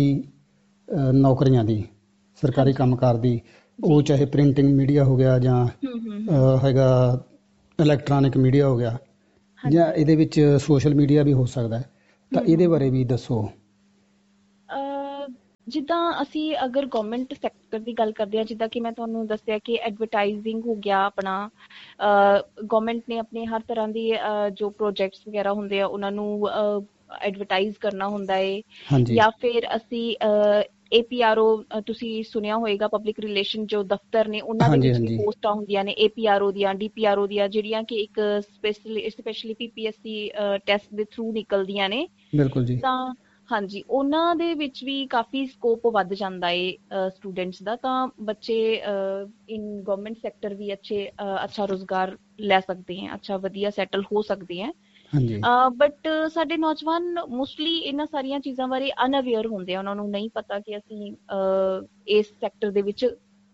ਨੌਕਰੀਆਂ ਦੀ, ਸਰਕਾਰੀ ਹਾਂਜੀ ਕੰਮਕਾਰ ਦੀ, ਜੀ ਉਹ ਚਾਹੇ ਪ੍ਰਿੰਟਿੰਗ ਮੀਡੀਆ ਹੋ ਗਿਆ, ਜਾਂ ਹਮ ਹਮ ਹਮ ਹੈਗਾ ਇਲੈਕਟ੍ਰੋਨਿਕ ਮੀਡੀਆ ਹੋ ਗਿਆ, ਜਾਂ ਹਾਂਜੀ ਇਹਦੇ ਵਿੱਚ ਸੋਸ਼ਲ ਮੀਡੀਆ ਵੀ ਹੋ ਸਕਦਾ ਹੈ, ਤਾਂ ਹਮ ਇਹਦੇ ਹਮ ਬਾਰੇ ਵੀ ਦੱਸੋ। ਜਿੱਦਾਂ ਅਸੀਂ ਅਗਰ ਗਵਰਨਮੈਂਟ ਸੈਕਟਰ ਦੀ ਗੱਲ ਕਰਦੇ ਹਾਂ, ਜਿੱਦਾਂ ਕਿ ਮੈਂ ਤੁਹਾਨੂੰ ਦੱਸਿਆ ਕਿ ਐਡਵਰਟਾਈਜ਼ਿੰਗ ਹੋ ਗਿਆ ਆਪਣਾ, ਗਵਰਨਮੈਂਟ ਨੇ ਆਪਣੇ ਹਰ ਤਰ੍ਹਾਂ ਦੀ ਜੋ ਪ੍ਰੋਜੈਕਟਸ ਵਗੈਰਾ ਹੁੰਦੇ ਆ ਉਹਨਾਂ ਨੂੰ ਐਡਵਰਟਾਈਜ਼ ਕਰਨਾ ਹੁੰਦਾ ਹੈ। ਹਾਂਜੀ ਜਾਂ ਫਿਰ ਅਸੀਂ ਏ ਪੀ ਆਰ ਓ, ਤੁਸੀਂ ਸੁਣਿਆ ਹੋਏਗਾ, ਪਬਲਿਕ ਰਿਲੇਸ਼ਨ ਜੋ ਦਫ਼ਤਰ ਨੇ ਉਹਨਾਂ ਦੇ ਹਾਂਜੀ ਵਿੱਚ ਵੀ ਹਾਂਜੀ ਪੋਸਟਾਂ ਹੁੰਦੀਆਂ ਨੇ ਏ ਪੀ ਆਰ ਓ ਦੀਆਂ, ਡੀ ਪੀ ਆਰ ਓ ਦੀਆਂ, ਜਿਹੜੀਆਂ ਕਿ ਇੱਕ ਸਪੈਸ਼ਲੀ ਸਪੈਸ਼ਲੀ ਪੀ ਪੀ ਐਸ ਸੀ ਟੈਸਟ ਦੇ ਥਰੂ ਨਿਕਲਦੀਆਂ ਨੇ। ਬਿਲਕੁਲ ਜੀ। ਤਾਂ ਹਾਂਜੀ ਉਹਨਾਂ ਦੇ ਵਿੱਚ ਵੀ ਕਾਫੀ ਸਕੋਪ ਵੱਧ ਜਾਂਦਾ ਹੈ ਸਟੂਡੈਂਟਸ ਦਾ। ਤਾਂ ਬੱਚੇ ਇਨ ਗਵਰਨਮੈਂਟ ਸੈਕਟਰ ਵੀ ਅੱਛੇ ਅੱਛਾ ਰੁਜ਼ਗਾਰ ਲੈ ਸਕਦੇ ਹੈ, ਅੱਛਾ ਵਧੀਆ ਸੈਟਲ ਹੋ ਸਕਦੇ ਹੈ। ਹਾਂਜੀ ਬਟ ਸਾਡੇ ਨੌਜਵਾਨ ਮੋਸਟਲੀ ਇਹਨਾਂ ਸਾਰੀਆਂ ਚੀਜ਼ਾਂ ਬਾਰੇ ਅਨਅਵੇਅਰ ਹੁੰਦੇ ਆ, ਉਹਨਾਂ ਨੂੰ ਨਹੀਂ ਪਤਾ ਕਿ ਅਸੀਂ ਇਸ ਸੈਕਟਰ ਦੇ ਵਿੱਚ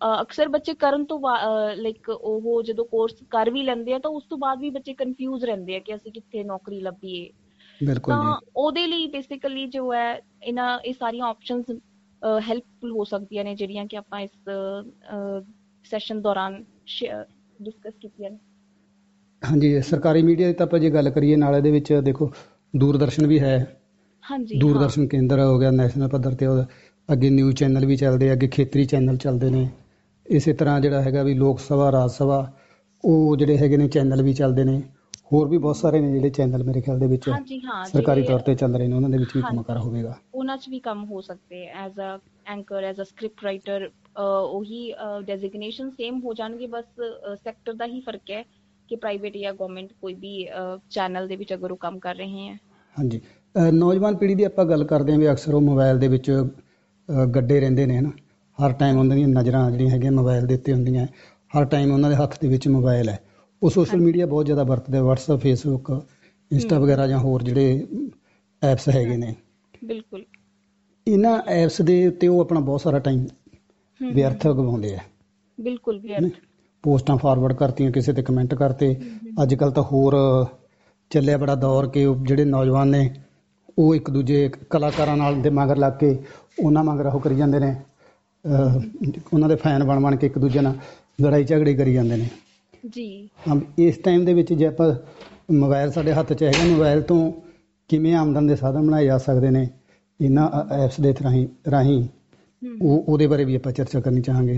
ਅਕਸਰ ਬੱਚੇ ਕਰਨ ਤੋਂ ਲਾਈਕ ਉਹ ਜਦੋਂ ਕੋਰਸ ਕਰ ਵੀ ਲੈਂਦੇ ਆ ਤਾਂ ਉਸ ਤੋਂ ਬਾਅਦ ਵੀ ਬੱਚੇ ਕਨਫਿਊਜ਼ ਰਹਿੰਦੇ ਆ ਕਿ ਅਸੀਂ ਕਿੱਥੇ ਨੌਕਰੀ ਲੱਭੀਏ। ਬਿਲਕੁਲ ਜੀ। ਤਾਂ ਉਹਦੇ ਲਈ ਬੇਸਿਕਲੀ ਜੋ ਹੈ ਇਹਨਾਂ ਇਹ ਸਾਰੀਆਂ ਆਪਸ਼ਨਸ ਹੈਲਪਫੁਲ ਹੋ ਸਕਦੀਆਂ ਨੇ ਜਿਹੜੀਆਂ ਕਿ ਆਪਾਂ ਇਸ ਸੈਸ਼ਨ ਦੌਰਾਨ ਡਿਸਕਸ ਕੀਤੀਆਂ ਨੇ। ਹਾਂਜੀ, ਸਰਕਾਰੀ ਮੀਡੀਆ ਦੀ ਤਾਂ ਆਪਾਂ ਜੇ ਗੱਲ ਕਰੀਏ ਨਾਲ ਇਹਦੇ ਵਿੱਚ ਦੇਖੋ ਦੂਰਦਰਸ਼ਨ ਵੀ ਹੈ। ਹਾਂਜੀ, ਦੂਰਦਰਸ਼ਨ ਕੇਂਦਰ ਹੋ ਗਿਆ ਨੈਸ਼ਨਲ ਪੱਧਰ ਤੇ, ਉਹਦਾ ਅੱਗੇ ਨਿਊਜ਼ ਚੈਨਲ ਵੀ ਚੱਲਦੇ ਆ, ਅੱਗੇ ਖੇਤਰੀ ਚੈਨਲ ਚੱਲਦੇ ਨੇ। ਇਸੇ ਤਰ੍ਹਾਂ ਜਿਹੜਾ ਹੈਗਾ ਵੀ ਲੋਕ ਸਭਾ, ਰਾਜ ਸਭਾ, ਉਹ ਜਿਹੜੇ ਹੈਗੇ ਨੇ ਚੈਨਲ ਵੀ ਚੱਲਦੇ ਨੇ। ਹੋਰ ਵੀ ਬਹੁਤ ਸਾਰੇ ਨੇ ਜਿਹੜੇ ਚੈਨਲ ਮੇਰੇ ਖਿਆਲ ਦੇ ਵਿੱਚ ਸਰਕਾਰੀ ਤੌਰ ਤੇ ਚੱਲ ਰਹੇ ਨੇ, ਉਹਨਾਂ ਦੇ ਵਿੱਚ ਵੀ ਕੰਮ ਕਰ ਹੋਵੇਗਾ। ਉਹਨਾਂ 'ਚ ਵੀ ਕੰਮ ਹੋ ਸਕਦੇ as a anchor, as a script writer. ਉਹੀ ਡੈਜ਼ਿਗਨੇਸ਼ਨ ਸੇਮ ਹੋ ਜਾਣਗੇ, ਬਸ ਸੈਕਟਰ ਦਾ ਹੀ ਫਰਕ ਹੈ ਕਿ ਪ੍ਰਾਈਵੇਟ ਜਾਂ ਗਵਰਨਮੈਂਟ ਕੋਈ ਵੀ ਚੈਨਲ ਦੇ ਵਿੱਚ ਅਗਰ ਉਹ ਕੰਮ ਕਰ ਰਹੇ ਹੈ। ਹਾਂਜੀ, ਨੌਜਵਾਨ ਪੀੜ੍ਹੀ ਦੀ ਆਪਾਂ ਗੱਲ ਕਰਦੇ ਹਾਂ ਵੀ ਅਕਸਰ ਉਹ ਮੋਬਾਇਲ ਦੇ ਵਿੱਚ ਗੱਡੇ ਰਹਿੰਦੇ ਨੇ, ਹੈ ਨਾ। ਹਰ ਟਾਈਮ ਉਹਨਾਂ ਦੀਆਂ ਨਜ਼ਰਾਂ ਜਿਹੜੀਆਂ ਹੈਗੀਆਂ ਮੋਬਾਇਲ ਦੇ ਉੱਤੇ ਹੁੰਦੀਆਂ, ਹਰ ਟਾਈਮ ਉਹਨਾਂ ਦੇ ਹੱਥ ਦੇ ਵਿੱਚ ਮੋਬਾਇਲ ਹੈ। ਉਹ ਸੋਸ਼ਲ ਮੀਡੀਆ ਬਹੁਤ ਜ਼ਿਆਦਾ ਵਰਤਦੇ, ਵਟਸਐਪ, ਫੇਸਬੁੱਕ, ਇੰਸਟਾ ਵਗੈਰਾ ਜਾਂ ਹੋਰ ਜਿਹੜੇ ਐਪਸ ਹੈਗੇ ਨੇ। ਬਿਲਕੁਲ, ਇਹਨਾਂ ਐਪਸ ਦੇ ਉੱਤੇ ਉਹ ਆਪਣਾ ਬਹੁਤ ਸਾਰਾ ਟਾਈਮ ਵਿਅਰਥ ਗਵਾਉਂਦੇ ਆ। ਬਿਲਕੁਲ, ਪੋਸਟਾਂ ਫਾਰਵਰਡ ਕਰਤੀਆਂ, ਕਿਸੇ ਤੇ ਕਮੈਂਟ ਕਰਤੇ। ਅੱਜ ਕੱਲ੍ਹ ਤਾਂ ਹੋਰ ਚੱਲਿਆ ਬੜਾ ਦੌਰ ਕਿ ਜਿਹੜੇ ਨੌਜਵਾਨ ਨੇ ਉਹ ਇੱਕ ਦੂਜੇ ਕਲਾਕਾਰਾਂ ਨਾਲ ਦੇ ਮਗਰ ਲੱਗ ਕੇ ਉਹਨਾਂ ਮਗਰ ਉਹ ਕਰੀ ਜਾਂਦੇ ਨੇ, ਉਹਨਾਂ ਦੇ ਫੈਨ ਬਣ ਬਣ ਕੇ ਇੱਕ ਦੂਜੇ ਨਾਲ ਲੜਾਈ ਝਗੜੇ ਕਰੀ ਜਾਂਦੇ ਨੇ ਜੀ। ਹਾਂ, ਇਸ ਟਾਈਮ ਦੇ ਵਿੱਚ ਜੇ ਆਪਾਂ ਮੋਬਾਇਲ ਸਾਡੇ ਹੱਥ 'ਚ ਹੈਗਾ, ਮੋਬਾਇਲ ਤੋਂ ਕਿਵੇਂ ਆਮਦਨ ਦੇ ਸਾਧਨ ਬਣਾਏ ਜਾ ਸਕਦੇ ਨੇ ਇਹਨਾਂ ਐਪਸ ਦੇ ਰਾਹੀਂ ਰਾਹੀਂ ਉਹ ਉਹਦੇ ਬਾਰੇ ਵੀ ਆਪਾਂ ਚਰਚਾ ਕਰਨੀ ਚਾਹਾਂਗੇ।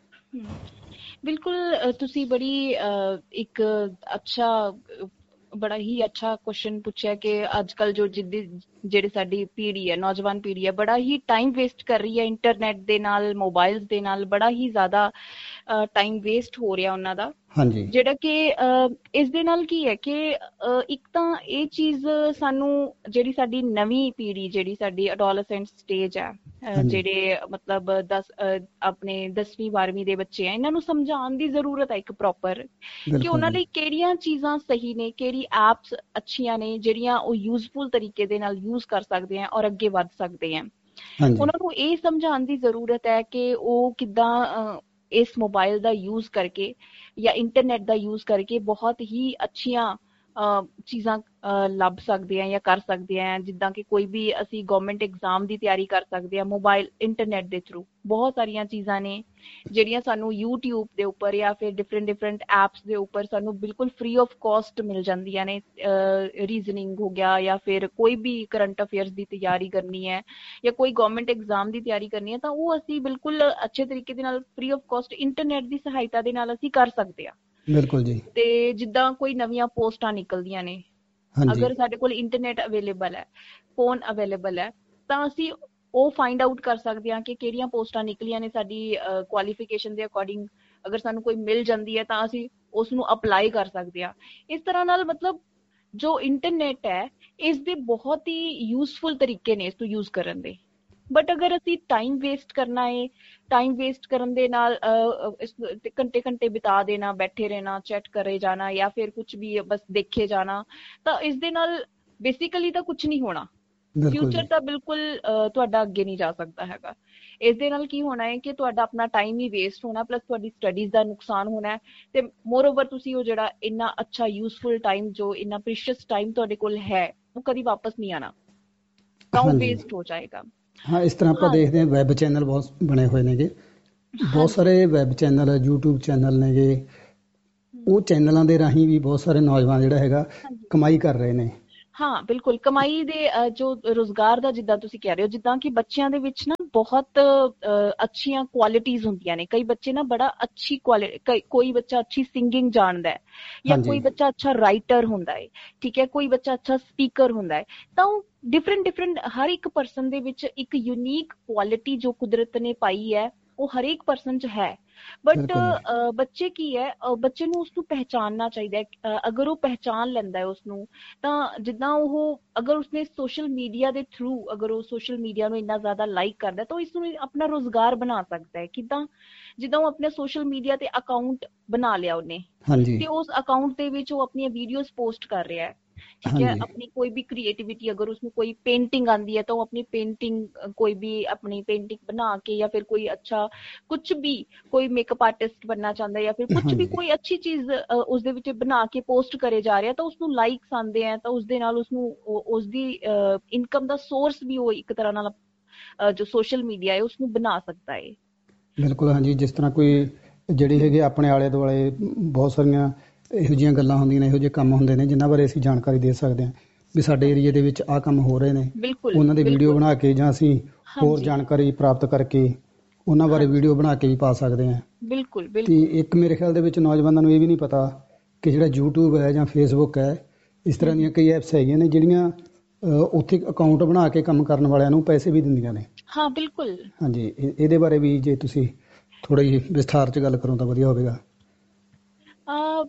ਬਿਲਕੁਲ, ਤੁਸੀਂ ਬੜੀ ਇੱਕ ਅੱਛਾ ਬੜਾ ਹੀ ਅੱਛਾ ਕੁਐਸਚਨ ਪੁੱਛਿਆ ਕਿ ਅੱਜ ਕੱਲ੍ਹ ਜੋ ਜਿੱਦੀ ਜਿਹੜੀ ਸਾਡੀ ਪੀੜ੍ਹੀ ਹੈ, ਨੌਜਵਾਨ ਪੀੜ੍ਹੀ ਹੈ, ਬੜਾ ਹੀ ਟਾਈਮ ਵੇਸਟ ਕਰ ਰਹੀ ਹੈ ਇੰਟਰਨੈਟ ਦੇ ਨਾਲ, ਮੋਬਾਈਲਸ ਦੇ ਨਾਲ। ਬੜਾ ਹੀ ਜ਼ਿਆਦਾ ਟਾਈਮ ਵੇਸਟ ਹੋ ਰਿਹਾ ਉਹਨਾਂ ਦਾ, ਜਿਹੜਾ ਕਿ ਇਸ ਦੇ ਨਾਲ ਕੀ ਹੈ ਕਿ ਇੱਕ ਤਾਂ ਇਹ ਚੀਜ਼ ਸਾਨੂੰ, ਜਿਹੜੀ ਸਾਡੀ ਨਵੀਂ ਪੀੜ੍ਹੀ, ਜਿਹੜੀ ਸਾਡੀ ਅਡੋਲਸੈਂਟ ਸਟੇਜ ਹੈ, ਜਿਹੜੇ ਮਤਲਬ ਦਸ ਆਪਣੇ ਦਸਵੀਂ ਬਾਰਵੀਂ ਦੇ ਬੱਚੇ ਆ, ਇਹਨਾਂ ਨੂੰ ਸਮਝਾਉਣ ਦੀ ਜ਼ਰੂਰਤ ਹੈ ਇੱਕ ਪ੍ਰੋਪਰ, ਕਿ ਉਹਨਾਂ ਲਈ ਕਿਹੜੀਆਂ ਚੀਜ਼ਾਂ ਸਹੀ ਨੇ, ਕਿਹੜੀ ਐਪਸ ਅੱਛੀਆਂ ਨੇ ਜਿਹੜੀਆਂ ਉਹ ਯੂਜ਼ਫੁਲ ਤਰੀਕੇ ਦੇ ਨਾਲ ਯੂਜ਼ ਕਰ ਸਕਦੇ ਆ ਔਰ ਅੱਗੇ ਵੱਧ ਸਕਦੇ ਆ। ਉਹਨਾਂ ਨੂੰ ਇਹ ਸਮਝਾਉਣ ਦੀ ਜ਼ਰੂਰਤ ਹੈ ਕਿ ਉਹ ਕਿੱਦਾਂ ਇਸ ਮੋਬਾਈਲ ਦਾ ਯੂਜ਼ ਕਰਕੇ ਜਾਂ ਇੰਟਰਨੈਟ ਦਾ ਯੂਜ਼ ਕਰਕੇ ਬਹੁਤ ਹੀ ਅੱਛੀਆਂ ਚੀਜ਼ਾਂ ਲੱਭ ਸਕਦੇ ਆ ਜਾਂ ਕਰ ਸਕਦੇ ਆ। ਜਿੱਦਾਂ ਕਿ ਕੋਈ ਵੀ ਅਸੀਂ ਗਵਰਨਮੈਂਟ ਐਗਜ਼ਾਮ ਦੀ ਤਿਆਰੀ ਕਰ ਸਕਦੇ ਹਾਂ ਮੋਬਾਈਲ ਇੰਟਰਨੈਟ ਦੇ ਥਰੂ। ਬਹੁਤ ਸਾਰੀਆਂ ਚੀਜ਼ਾਂ ਨੇ ਜਿਹੜੀਆਂ ਸਾਨੂੰ ਯੂਟਿਊਬ ਦੇ ਉੱਪਰ ਜਾਂ ਫਿਰ ਡਿਫਰੈਂਟ ਡਿਫਰੈਂਟ ਐਪਸ ਦੇ ਉੱਪਰ ਸਾਨੂੰ ਬਿਲਕੁਲ ਫ੍ਰੀ ਆਫ ਕੋਸਟ ਮਿਲ ਜਾਂਦੀਆਂ ਨੇ। ਰੀਜ਼ਨਿੰਗ ਹੋ ਗਿਆ ਜਾਂ ਫਿਰ ਕੋਈ ਵੀ ਕਰੰਟ ਅਫੇਅਰਸ ਦੀ ਤਿਆਰੀ ਕਰਨੀ ਹੈ ਜਾਂ ਕੋਈ ਗਵਰਨਮੈਂਟ ਐਗਜ਼ਾਮ ਦੀ ਤਿਆਰੀ ਕਰਨੀ ਹੈ ਤਾਂ ਉਹ ਅਸੀਂ ਬਿਲਕੁਲ ਅੱਛੇ ਤਰੀਕੇ ਦੇ ਨਾਲ ਫ੍ਰੀ ਆਫ ਕੋਸਟ ਇੰਟਰਨੈਟ ਦੀ ਸਹਾਇਤਾ ਦੇ ਨਾਲ ਅਸੀਂ ਕਰ ਸਕਦੇ ਹਾਂ। ਬਿਲਕੁਲ ਜੀ। ਤੇ ਜਿੱਦਾਂ ਕੋਈ ਨਵੀਆਂ ਪੋਸਟਾਂ ਨਿਕਲਦੀਆਂ ਨੇ, ਅਗਰ ਸਾਡੇ ਕੋਲ ਇੰਟਰਨੈਟ ਅਵੇਲੇਬਲ ਹੈ, ਫੋਨ ਅਵੇਲੇਬਲ ਹੈ, ਤਾਂ ਅਸੀਂ ਉਹ ਫਾਈਂਡ ਆਊਟ ਕਰ ਸਕਦੇ ਹਾਂ ਕਿ ਕਿਹੜੀਆਂ ਪੋਸਟਾਂ ਨਿਕਲੀਆਂ ਨੇ ਸਾਡੀ ਕੁਆਲੀਫਿਕੇਸ਼ਨ ਦੇ ਅਕੋਰਡਿੰਗ। ਅਗਰ ਸਾਨੂੰ ਕੋਈ ਮਿਲ ਜਾਂਦੀ ਹੈ ਤਾਂ ਅਸੀਂ ਉਸ ਨੂੰ ਅਪਲਾਈ ਕਰ ਸਕਦੇ ਹਾਂ। ਇਸ ਤਰ੍ਹਾਂ ਨਾਲ ਮਤਲਬ ਜੋ ਇੰਟਰਨੈਟ ਹੈ ਇਸ ਦੇ ਬਹੁਤ ਹੀ ਯੂਜ਼ਫੁਲ ਤਰੀਕੇ ਨੇ ਇਸ ਤੋਂ ਯੂਜ਼ ਕਰਨ ਦੇ। ਬਟ ਅਗਰ ਅਸੀਂ ਟਾਈਮ ਵੇਸਟ ਕਰਨਾ ਹੈ, ਟਾਈਮ ਵੇਸਟ ਕਰਨ ਦੇ ਨਾਲ ਘੰਟੇ ਘੰਟੇ ਬਿਤਾ ਦੇਣਾ, ਬੈਠੇ ਰਹਿਣਾ, ਚੈਟ ਕਰੇ ਜਾਣਾ ਜਾਂ ਫਿਰ ਕੁਛ ਵੀ ਬਸ ਦੇਖੇ ਜਾਣਾ, ਤਾਂ ਇਸ ਦੇ ਨਾਲ ਬੇਸਿਕਲੀ ਤਾਂ ਕੁਛ ਨਹੀਂ ਹੋਣਾ। ਫਿਊਚਰ ਤਾਂ ਬਿਲਕੁਲ ਤੁਹਾਡਾ ਅੱਗੇ ਨਹੀਂ ਜਾ ਸਕਦਾ ਹੈਗਾ। ਇਸ ਦੇ ਨਾਲ ਕੀ ਹੋਣਾ ਹੈ ਕਿ ਤੁਹਾਡਾ ਆਪਣਾ ਟਾਈਮ ਹੀ ਵੇਸਟ ਹੋਣਾ, ਪਲੱਸ ਤੁਹਾਡੀ ਸਟੱਡੀਜ਼ ਦਾ ਨੁਕਸਾਨ ਹੋਣਾ ਹੈ ਤੇ ਮੋਰਓਵਰ ਤੁਸੀਂ ਉਹ ਜਿਹੜਾ ਇੰਨਾ ਅੱਛਾ ਯੂਜ਼ਫੁਲ ਟਾਈਮ, ਜੋ ਇੰਨਾ ਪ੍ਰੀਸ਼ੀਅਸ ਟਾਈਮ ਤੁਹਾਡੇ ਕੋਲ ਹੈ, ਉਹ ਕਦੀ ਵਾਪਸ ਨਹੀਂ ਆਉਣਾ, ਤਾਂ ਉਹ ਵੇਸਟ ਹੋ ਜਾਏਗਾ। ਹਾਂ, ਇਸ ਤਰ੍ਹਾਂ ਆਪਾਂ ਦੇਖਦੇ ਹਾਂ ਵੈਬ ਚੈਨਲ ਬਹੁਤ ਬਣੇ ਹੋਏ ਨੇਗੇ, ਬਹੁਤ ਸਾਰੇ ਵੈਬ ਚੈਨਲ, ਯੂਟਿਊਬ ਚੈਨਲ ਨੇਗੇ। ਉਹ ਚੈਨਲਾਂ ਦੇ ਰਾਹੀਂ ਵੀ ਬਹੁਤ ਸਾਰੇ ਨੌਜਵਾਨ ਜਿਹੜਾ ਹੈਗਾ ਕਮਾਈ ਕਰ ਰਹੇ ਨੇ। ਹਾਂ ਬਿਲਕੁਲ, ਕਮਾਈ ਦੇ ਜੋ ਰੁਜ਼ਗਾਰ ਦਾ ਜਿੱਦਾਂ ਤੁਸੀਂ ਕਹਿ ਰਹੇ ਹੋ, ਜਿੱਦਾਂ ਕਿ ਬੱਚਿਆਂ ਦੇ ਵਿੱਚ ਨਾ ਬਹੁਤ ਅੱਛੀਆਂ ਕੁਆਲਿਟੀਜ਼ ਹੁੰਦੀਆਂ ਨੇ। ਕਈ ਬੱਚੇ ਨਾ ਬੜਾ ਅੱਛੀ ਕੁਆਲਿਟੀ, ਕੋਈ ਬੱਚਾ ਅੱਛੀ ਸਿੰਗਿੰਗ ਜਾਣਦਾ ਹੈ ਜਾਂ ਕੋਈ ਬੱਚਾ ਅੱਛਾ ਰਾਈਟਰ ਹੁੰਦਾ ਹੈ, ਠੀਕ ਹੈ, ਕੋਈ ਬੱਚਾ ਅੱਛਾ ਸਪੀਕਰ ਹੁੰਦਾ ਹੈ। ਤਾਂ ਉਹ ਡਿਫਰੈਂਟ ਡਿਫਰੈਂਟ ਹਰ ਇੱਕ ਪਰਸਨ ਦੇ ਵਿੱਚ ਇੱਕ ਯੂਨੀਕ ਕੁਆਲਿਟੀ ਜੋ ਕੁਦਰਤ ਨੇ ਪਾਈ ਹੈ ਉਹ ਹਰੇਕ ਪਰਸਨ 'ਚ ਹੈ। ਬਟ ਬੱਚੇ ਕੀ ਹੈ, ਬੱਚੇ ਨੂੰ ਉਸਨੂੰ ਪਹਿਚਾਨਣਾ ਚਾਹੀਦਾ ਹੈ। ਅਗਰ ਉਹ ਪਹਿਚਾਨ ਲੈਂਦਾ ਹੈ ਉਸਨੂੰ, ਤਾਂ ਜਿੱਦਾਂ ਉਹ ਅਗਰ ਉਸਨੇ ਸੋਸ਼ਲ ਮੀਡੀਆ ਦੇ ਥਰੂ ਅਗਰ ਉਹ ਸੋਸ਼ਲ ਮੀਡੀਆ ਨੂੰ ਇੰਨਾ ਜ਼ਿਆਦਾ ਲਾਈਕ ਕਰਦਾ ਤਾਂ ਉਹ ਇਸਨੂੰ ਆਪਣਾ ਰੁਜ਼ਗਾਰ ਬਣਾ ਸਕਦਾ ਹੈ। ਕਿੱਦਾਂ? ਜਿੱਦਾਂ ਉਹ ਆਪਣੇ ਸੋਸ਼ਲ ਮੀਡੀਆ ਤੇ ਅਕਾਊਂਟ ਬਣਾ ਲਿਆ ਉਹਨੇ, ਤੇ ਉਸ ਅਕਾਊਂਟ ਦੇ ਵਿੱਚ ਉਹ ਆਪਣੀਆਂ ਵੀਡੀਓਜ਼ ਪੋਸਟ ਕਰ ਰਿਹਾ ਹੈ, ठीक है। ਹਾਂਜੀ अपनी कोई भी क्रिएटिविटी, अगर उसमें कोई पेंटिंग आती है तो वो अपनी पेंटिंग कोई भी अपनी पेंटिंग बना के, या फिर कोई अच्छा कुछ भी, कोई मेकअप आर्टिस्ट बनना चाहता है या फिर कुछ भी ਹਾਂਜੀ कोई अच्छी चीज ਉਸ ਦੇ ਵਿੱਚ ਬਣਾ ਕੇ ਪੋਸਟ ਕਰੇ ਜਾ ਰਿਹਾ, ਤਾਂ ਉਸਨੂੰ ਲਾਈਕਸ ਆਉਂਦੇ ਆ, ਤਾਂ ਉਸ ਦੇ ਨਾਲ ਉਸਨੂੰ ਉਸਦੀ ਇਨਕਮ ਦਾ ਸੋਰਸ ਵੀ ਉਹ ਇੱਕ ਤਰ੍ਹਾਂ ਨਾਲ ਅਹ, ਜੋ ਸੋਸ਼ਲ ਮੀਡੀਆ ਹੈ ਉਸਨੂੰ ਬਣਾ ਸਕਦਾ ਹੈ। ਬਿਲਕੁਲ ਹਾਂਜੀ। ਜਿਸ ਤਰ੍ਹਾਂ ਕੋਈ ਜਿਹੜੀ ਹੈਗੀ ਆਪਣੇ ਆਲੇ ਦੁਆਲੇ ਬਹੁਤ ਸਾਰੀਆਂ ਇਹੋ ਜਿਹੀਆਂ ਗੱਲਾਂ ਹੁੰਦੀਆਂ ਨੇ, ਇਹੋ ਜਿਹੇ ਕੰਮ ਹੁੰਦੇ ਨੇ ਜਿਨ੍ਹਾਂ ਬਾਰੇ ਅਸੀਂ ਜਾਣਕਾਰੀ ਦੇ ਸਕਦੇ ਹਾਂ ਵੀ ਸਾਡੇ ਏਰੀਏ ਦੇ ਵਿੱਚ ਆਹ ਕੰਮ ਹੋ ਰਹੇ ਨੇ, ਬਿਲਕੁਲ ਉਹਨਾਂ ਦੇ ਵੀਡੀਓ ਬਿਲਕੁਲ ਬਣਾ ਕੇ ਜਾਂ ਅਸੀਂ ਹੋਰ ਹਾਂਜੀ ਜਾਣਕਾਰੀ ਪ੍ਰਾਪਤ ਕਰਕੇ ਉਹਨਾਂ ਬਾਰੇ ਹਾਂਜੀ ਵੀਡੀਓ ਬਣਾ ਕੇ ਵੀ ਪਾ ਸਕਦੇ ਹਾਂ। ਬਿਲਕੁਲ ਤੇ ਬਿਲਕੁਲ ਇੱਕ ਮੇਰੇ ਖਿਆਲ ਦੇ ਵਿੱਚ ਨੌਜਵਾਨਾਂ ਨੂੰ ਇਹ ਵੀ ਨਹੀਂ ਪਤਾ ਕਿ ਜਿਹੜਾ ਯੂਟਿਊਬ ਹੈ ਜਾਂ ਫੇਸਬੁੱਕ ਹੈ, ਇਸ ਤਰ੍ਹਾਂ ਦੀਆਂ ਕਈ ਐਪਸ ਹੈਗੀਆਂ ਨੇ ਜਿਹੜੀਆਂ ਅ, ਉੱਥੇ ਅਕਾਊਂਟ ਬਣਾ ਕੇ ਕੰਮ ਕਰਨ ਵਾਲਿਆਂ ਨੂੰ ਪੈਸੇ ਵੀ ਦਿੰਦੀਆਂ ਨੇ। ਹਾਂ ਬਿਲਕੁਲ। ਹਾਂਜੀ, ਇਹ- ਇਹਦੇ ਬਾਰੇ ਵੀ ਜੇ ਤੁਸੀਂ ਥੋੜ੍ਹਾ ਜਿਹੀ ਵਿਸਥਾਰ 'ਚ ਗੱਲ ਕਰੋ ਤਾਂ ਵਧੀਆ ਹੋਵੇਗਾ। ਆ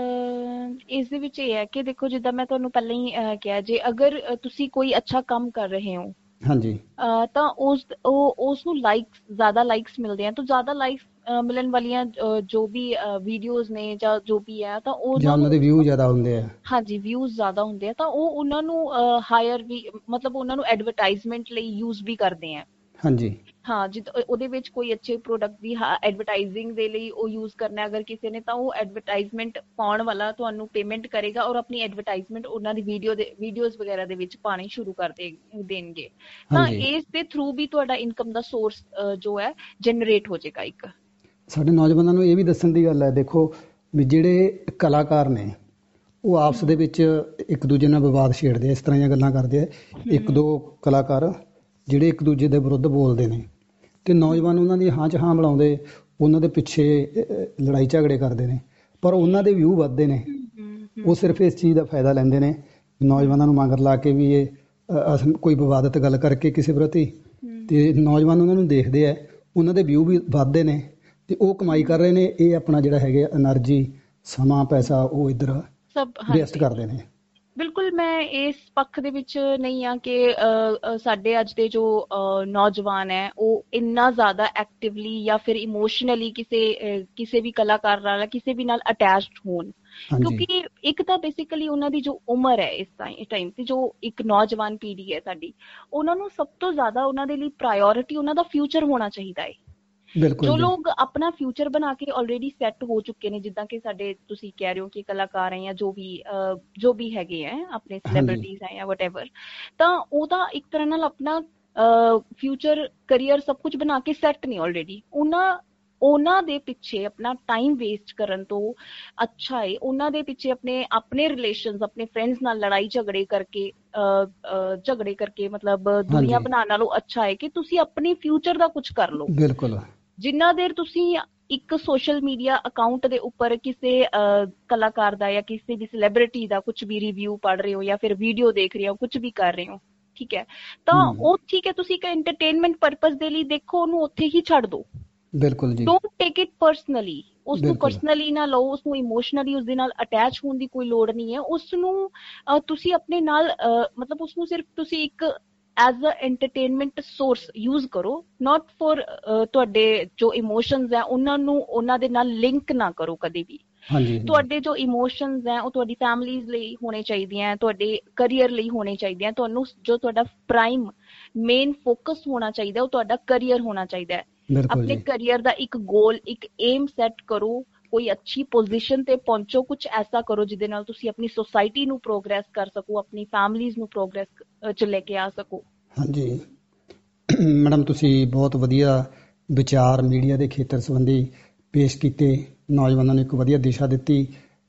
ਇਸ ਦੇ ਵਿੱਚ ਇਹ ਹੈ ਕਿ ਦੇਖੋ, ਜਿੱਦਾਂ ਮੈਂ ਤੁਹਾਨੂੰ ਪਹਿਲਾਂ ਹੀ ਅਹ, ਕਿਹਾ, ਜੇ ਅਗਰ ਅ, ਤੁਸੀਂ ਕੋਈ ਅੱਛਾ ਕੰਮ ਕਰ ਰਹੇ ਹੋ ਹਾਂਜੀ ਅਹ, ਤਾਂ ਉਸ ਉਹ ਉਸ ਨੂੰ ਲਾਈਕਸ, ਜ਼ਿਆਦਾ ਲਾਈਕਸ ਮਿਲਦੇ ਆ, ਤਾਂ ਜ਼ਿਆਦਾ ਲਾਈਕਸ ਮਿਲਣ ਵਾਲੀਆਂ ਅਹ, ਜੋ ਵੀ ਵੀਡੀਓਜ਼ ਨੇ ਜਾਂ ਜੋ ਵੀ ਹੈ, ਤਾਂ ਜਾਂ ਉਹਨਾਂ ਉਹਨਾਂ ਨੂੰ, ਦੇ ਵਿਊ ਜ਼ਿਆਦਾ ਹੁੰਦੇ ਆ। ਹਾਂਜੀ, ਵਿਊਜ਼ ਜ਼ਿਆਦਾ ਹੁੰਦੇ ਆ, ਤਾਂ ਉਹ ਉਹਨਾਂ ਨੂੰ ਹਾਇਰ ਵੀ, ਮਤਲਬ ਉਹਨਾਂ ਨੂੰ ਐਡਵਰਟਾਈਜ਼ਮੈਂਟ ਲਈ ਯੂਜ਼ ਵੀ ਕਰਦੇ ਆ। ਹਾਂਜੀ ਹਾਂ, ਜਿੱਦ ਉਹਦੇ ਵਿੱਚ ਕੋਈ ਅੱਛੇ ਪ੍ਰੋਡਕਟ ਦੀ ਐਡਵਰਟਾਈਜ਼ਿੰਗ ਦੇ ਲਈ ਉਹ ਯੂਜ਼ ਕਰਨਾ ਅਗਰ ਕਿਸੇ ਨੇ, ਤਾਂ ਉਹ ਐਡਵਰਟਾਈਜ਼ਮੈਂਟ ਪਾਉਣ ਵਾਲਾ ਤੁਹਾਨੂੰ ਪੇਮੈਂਟ ਕਰੇਗਾ ਔਰ ਆਪਣੀ ਐਡਵਰਟਾਈਜ਼ਮੈਂਟ ਉਹਨਾਂ ਦੀ ਵੀਡੀਓ ਦੇ ਵੀਡੀਓਜ਼ ਵਗੈਰਾ ਦੇ ਵਿੱਚ ਪਾਣੀ ਸ਼ੁਰੂ ਕਰ ਦੇ ਦੇਣਗੇ। ਤਾਂ ਹਾਂਜੀ ਇਸ ਦੇ ਥਰੂ ਵੀ ਤੁਹਾਡਾ ਇਨਕਮ ਦਾ ਸੋਰਸ ਜੋ ਹੈ ਜਨਰੇਟ ਹੋ ਜਾਏਗਾ ਇੱਕ। ਸਾਡੇ ਨੌਜਵਾਨਾਂ ਨੂੰ ਇਹ ਵੀ ਦੱਸਣ ਦੀ ਗੱਲ ਹੈ, ਦੇਖੋ ਵੀ ਜਿਹੜੇ ਕਲਾਕਾਰ ਨੇ ਉਹ ਆਪਸ ਦੇ ਵਿੱਚ ਇੱਕ ਦੂਜੇ ਨਾਲ ਵਿਵਾਦ ਛੇੜਦੇ ਆ, ਇਸ ਤਰ੍ਹਾਂ ਦੀਆਂ ਗੱਲਾਂ ਕਰਦੇ ਆ। ਇੱਕ ਦੋ ਕਲਾਕਾਰ ਜਿਹੜੇ ਇੱਕ ਦੂਜੇ ਦੇ ਵਿਰੁੱਧ ਬੋਲਦੇ ਨੇ ਤੇ ਨੌਜਵਾਨ ਉਹਨਾਂ ਦੀ ਹਾਂ 'ਚ ਹਾਂ ਮਿਲਾਉਂਦੇ, ਉਹਨਾਂ ਦੇ ਪਿੱਛੇ ਅਹ, ਲੜਾਈ ਝਗੜੇ ਕਰਦੇ ਨੇ, ਪਰ ਉਹਨਾਂ ਦੇ ਵਿਊ ਵੱਧਦੇ ਨੇ। ਉਹ ਸਿਰਫ ਇਸ ਚੀਜ਼ ਦਾ ਫਾਇਦਾ ਲੈਂਦੇ ਨੇ, ਨੌਜਵਾਨਾਂ ਨੂੰ ਮਗਰ ਲਾ ਕੇ ਵੀ ਇਹ ਅਹ, ਅਸ- ਕੋਈ ਵਿਵਾਦਤ ਗੱਲ ਕਰਕੇ ਕਿਸੇ ਪ੍ਰਤੀ, ਤੇ ਨੌਜਵਾਨ ਉਹਨਾਂ ਨੂੰ ਦੇਖਦੇ ਆ, ਉਹਨਾਂ ਦੇ ਵਿਊ ਵੀ ਵੱਧਦੇ ਨੇ ਤੇ ਉਹ ਕਮਾਈ ਕਰ ਰਹੇ ਨੇ। ਇਹ ਆਪਣਾ ਜਿਹੜਾ ਹੈਗਾ એનર્ਜੀ, ਸਮਾਂ, ਪੈਸਾ ਉਹ ਇੱਧਰ ਸਭ, ਵੇਸਟ ਹਾਂਜੀ ਕਰਦੇ ਨੇ। ਬਿਲਕੁਲ। ਮੈਂ ਇਸ ਪੱਖ ਦੇ ਵਿੱਚ ਨਹੀਂ ਆ ਕਿ ਅ, ਅ, ਸਾਡੇ ਅੱਜ ਦੇ ਜੋ ਅ, ਨੌਜਵਾਨ ਹੈ ਉਹ ਇੰਨਾ ਜ਼ਿਆਦਾ ਐਕਟਿਵਲੀ ਜਾਂ ਫਿਰ ਇਮੋਸ਼ਨਲੀ ਕਿਸੇ ਅ, ਕਿਸੇ ਵੀ ਕਲਾਕਾਰ ਨਾਲ, ਕਿਸੇ ਵੀ ਨਾਲ ਅਟੈਚਡ ਹੋਣ, ਹਾਂਜੀ ਕਿਉਂਕਿ ਇੱਕ ਤਾਂ ਬੇਸਿਕਲੀ ਉਹਨਾਂ ਦੀ ਜੋ ਉਮਰ ਹੈ ਇਸ ਟਾਈਮ ਤੇ, ਜੋ ਇੱਕ ਨੌਜਵਾਨ ਪੀੜ੍ਹੀ ਹੈ ਸਾਡੀ, ਉਹਨਾਂ ਨੂੰ ਸਭ ਤੋਂ ਜ਼ਿਆਦਾ ਉਹਨਾਂ ਦੇ ਲਈ ਪ੍ਰਾਇੋਰਿਟੀ ਉਹਨਾਂ ਦਾ ਫਿਊਚਰ ਹੋਣਾ ਚਾਹੀਦਾ ਹੈ। ਬਿਲਕੁਲ ਜੋ ਜੀ। ਲੋਕ ਆਪਣਾ ਫਿਊਚਰ ਬਣਾ ਕੇ ਆਲਰੇਡੀ ਸੈੱਟ ਹੋ ਚੁੱਕੇ ਨੇ, ਜਿੱਦਾਂ ਕਿ ਸਾਡੇ ਤੁਸੀਂ ਕਹਿ ਰਹੇ ਹੋ ਕਿ ਕਲਾਕਾਰ ਹੈ ਜਾਂ ਜੋ ਵੀ ਅਹ, ਜੋ ਵੀ ਹੈਗੇ ਹੈ ਆਪਣੇ ਹਾਂਜੀ ਸੈਲੀਬ੍ਰਿਟੀਜ਼ ਹੈ ਜਾਂ ਵਟਐਵਰ, ਤਾਂ ਉਹ ਤਾਂ ਇੱਕ ਤਰ੍ਹਾਂ ਨਾਲ ਆਪਣਾ ਫਿਊਚਰ, ਕਰੀਅਰ ਸਭ ਕੁਝ ਬਣਾ ਕੇ ਸੈੱਟ ਨੇ ਆਲਰੇਡੀ। ਉਹਨਾਂ ਉਹਨਾਂ ਦੇ ਪਿੱਛੇ ਆਪਣਾ ਟਾਈਮ ਵੇਸਟ ਕਰਨ ਤੋਂ ਅੱਛਾ ਹੈ ਉਹਨਾਂ ਦੇ ਪਿੱਛੇ ਆਪਣੇ ਆਪਣੇ ਰਿਲੇਸ਼ਨਸ, ਆਪਣੇ ਫਰੈਂਡਸ ਨਾਲ ਲੜਾਈ ਝਗੜੇ ਕਰਕੇ ਅਹ, ਅਹ, ਝਗੜੇ ਕਰਕੇ ਮਤਲਬ ਦੁਨੀਆ ਹਾਂਜੀ ਬਣਾਉਣ ਨਾਲੋਂ ਅੱਛਾ ਹੈ ਕਿ ਤੁਸੀਂ ਆਪਣੇ ਫਿਊਚਰ ਦਾ ਕੁਝ ਕਰ ਲਓ। ਬਿਲਕੁਲ ਜਿੰਨਾ ਦੇਰ ਤੁਸੀਂ ਇੱਕ ਸੋਸ਼ਲ ਮੀਡੀਆ ਅਕਾਊਂਟ ਦੇ ਉੱਪਰ ਕਿਸੇ ਅਹ, ਕਲਾਕਾਰ ਦਾ ਜਾਂ ਕਿਸੇ ਵੀ ਸੈਲੀਬ੍ਰਿਟੀ ਦਾ ਕੁਝ ਵੀ ਰਿਵਿਊ ਪੜ੍ਹ ਰਹੇ ਹੋ ਜਾਂ ਫਿਰ ਵੀਡੀਓ ਦੇਖ ਰਹੇ ਹੋ, ਕੁਝ ਵੀ ਕਰ ਰਹੇ ਹੋ, ਠੀਕ ਹੈ, ਤਾਂ ਹੂੰ ਉਹ ਠੀਕ ਹੈ, ਤੁਸੀਂ ਇੱਕ ਐਂਟਰਟੇਨਮੈਂਟ ਪਰਪਸ ਦੇ ਲਈ ਦੇਖੋ, ਉਹਨੂੰ ਉੱਥੇ ਹੀ ਛੱਡ ਦਿਓ। ਬਿਲਕੁਲ ਜੀ। ਡੋਂਟ ਟੇਕ ਇਟ ਪਰਸਨਲੀ, ਉਸਨੂੰ ਬਿਲਕੁਲ ਪਰਸਨਲੀ ਨਾ ਲਓ, ਉਸਨੂੰ ਇਮੋਸ਼ਨਲੀ ਉਸਦੇ ਨਾਲ ਅਟੈਚ ਹੋਣ ਦੀ ਕੋਈ ਲੋੜ ਨਹੀਂ ਹੈ। ਉਸਨੂੰ ਅਹ, ਤੁਸੀਂ ਆਪਣੇ ਨਾਲ ਅਹ, ਮਤਲਬ ਉਸਨੂੰ ਸਿਰਫ ਤੁਸੀਂ ਇੱਕ as a entertainment source use ਕਰੋ, ਨਾਟ ਫॉर ਤੁਹਾਡੇ ਜੋ ਇਮੋਸ਼ਨਸ ਹੈ ਉਹਨਾਂ ਨੂੰ ਉਹਨਾਂ ਦੇ ਨਾਲ ਲਿੰਕ ਨਾ ਕਰੋ ਕਦੇ ਵੀ। ਹਾਂਜੀ ਹਾਂਜੀ ਤੁਹਾਡੇ ਜੋ ਇਮੋਸ਼ਨਸ ਹੈ ਉਹ ਤੁਹਾਡੀ ਫੈਮਲੀਜ਼ ਲਈ ਹੋਣੇ ਚਾਹੀਦੀਆਂ, ਤੁਹਾਡੇ ਕਰੀਅਰ ਲਈ ਹੋਣੇ ਚਾਹੀਦੀਆਂ। ਤੁਹਾਨੂੰ ਜੋ ਤੁਹਾਡਾ ਪ੍ਰਾਈਮ ਮੇਨ ਫੋਕਸ ਹੋਣਾ ਚਾਹੀਦਾ ਉਹ ਤੁਹਾਡਾ ਕਰੀਅਰ ਹੋਣਾ ਚਾਹੀਦਾ ਹੈ। ਬਿਲਕੁਲ ਆਪਣੇ ਜੀ। ਕਰੀਅਰ ਦਾ ਇੱਕ ਗੋਲ, ਇੱਕ ਏਮ ਸੈੱਟ ਕਰੋ, ਕੋਈ ਅੱਛੀ ਪੋਜੀਸ਼ਨ ਤੇ ਪਹੁੰਚੋ, ਕੁਝ ਐਸਾ ਕਰੋ ਜਿਹਦੇ ਨਾਲ ਤੁਸੀਂ ਆਪਣੀ ਸੋਸਾਇਟੀ ਨੂੰ ਪ੍ਰੋਗਰੈਸ ਕਰ ਸਕੋ, ਆਪਣੀ ਫੈਮਲੀਜ਼ ਨੂੰ ਪ੍ਰੋਗਰੈਸ ਚ ਲੈ ਕੇ ਆ ਸਕੋ। ਹਾਂਜੀ ਮੈਡਮ, ਤੁਸੀਂ ਬਹੁਤ ਵਧੀਆ ਵਿਚਾਰ ਮੀਡੀਆ ਦੇ ਖੇਤਰ ਸੰਬੰਧੀ ਪੇਸ਼ ਕੀਤੇ, ਨੌਜਵਾਨਾਂ ਨੂੰ ਇੱਕ ਵਧੀਆ ਦਿਸ਼ਾ ਦਿੱਤੀ।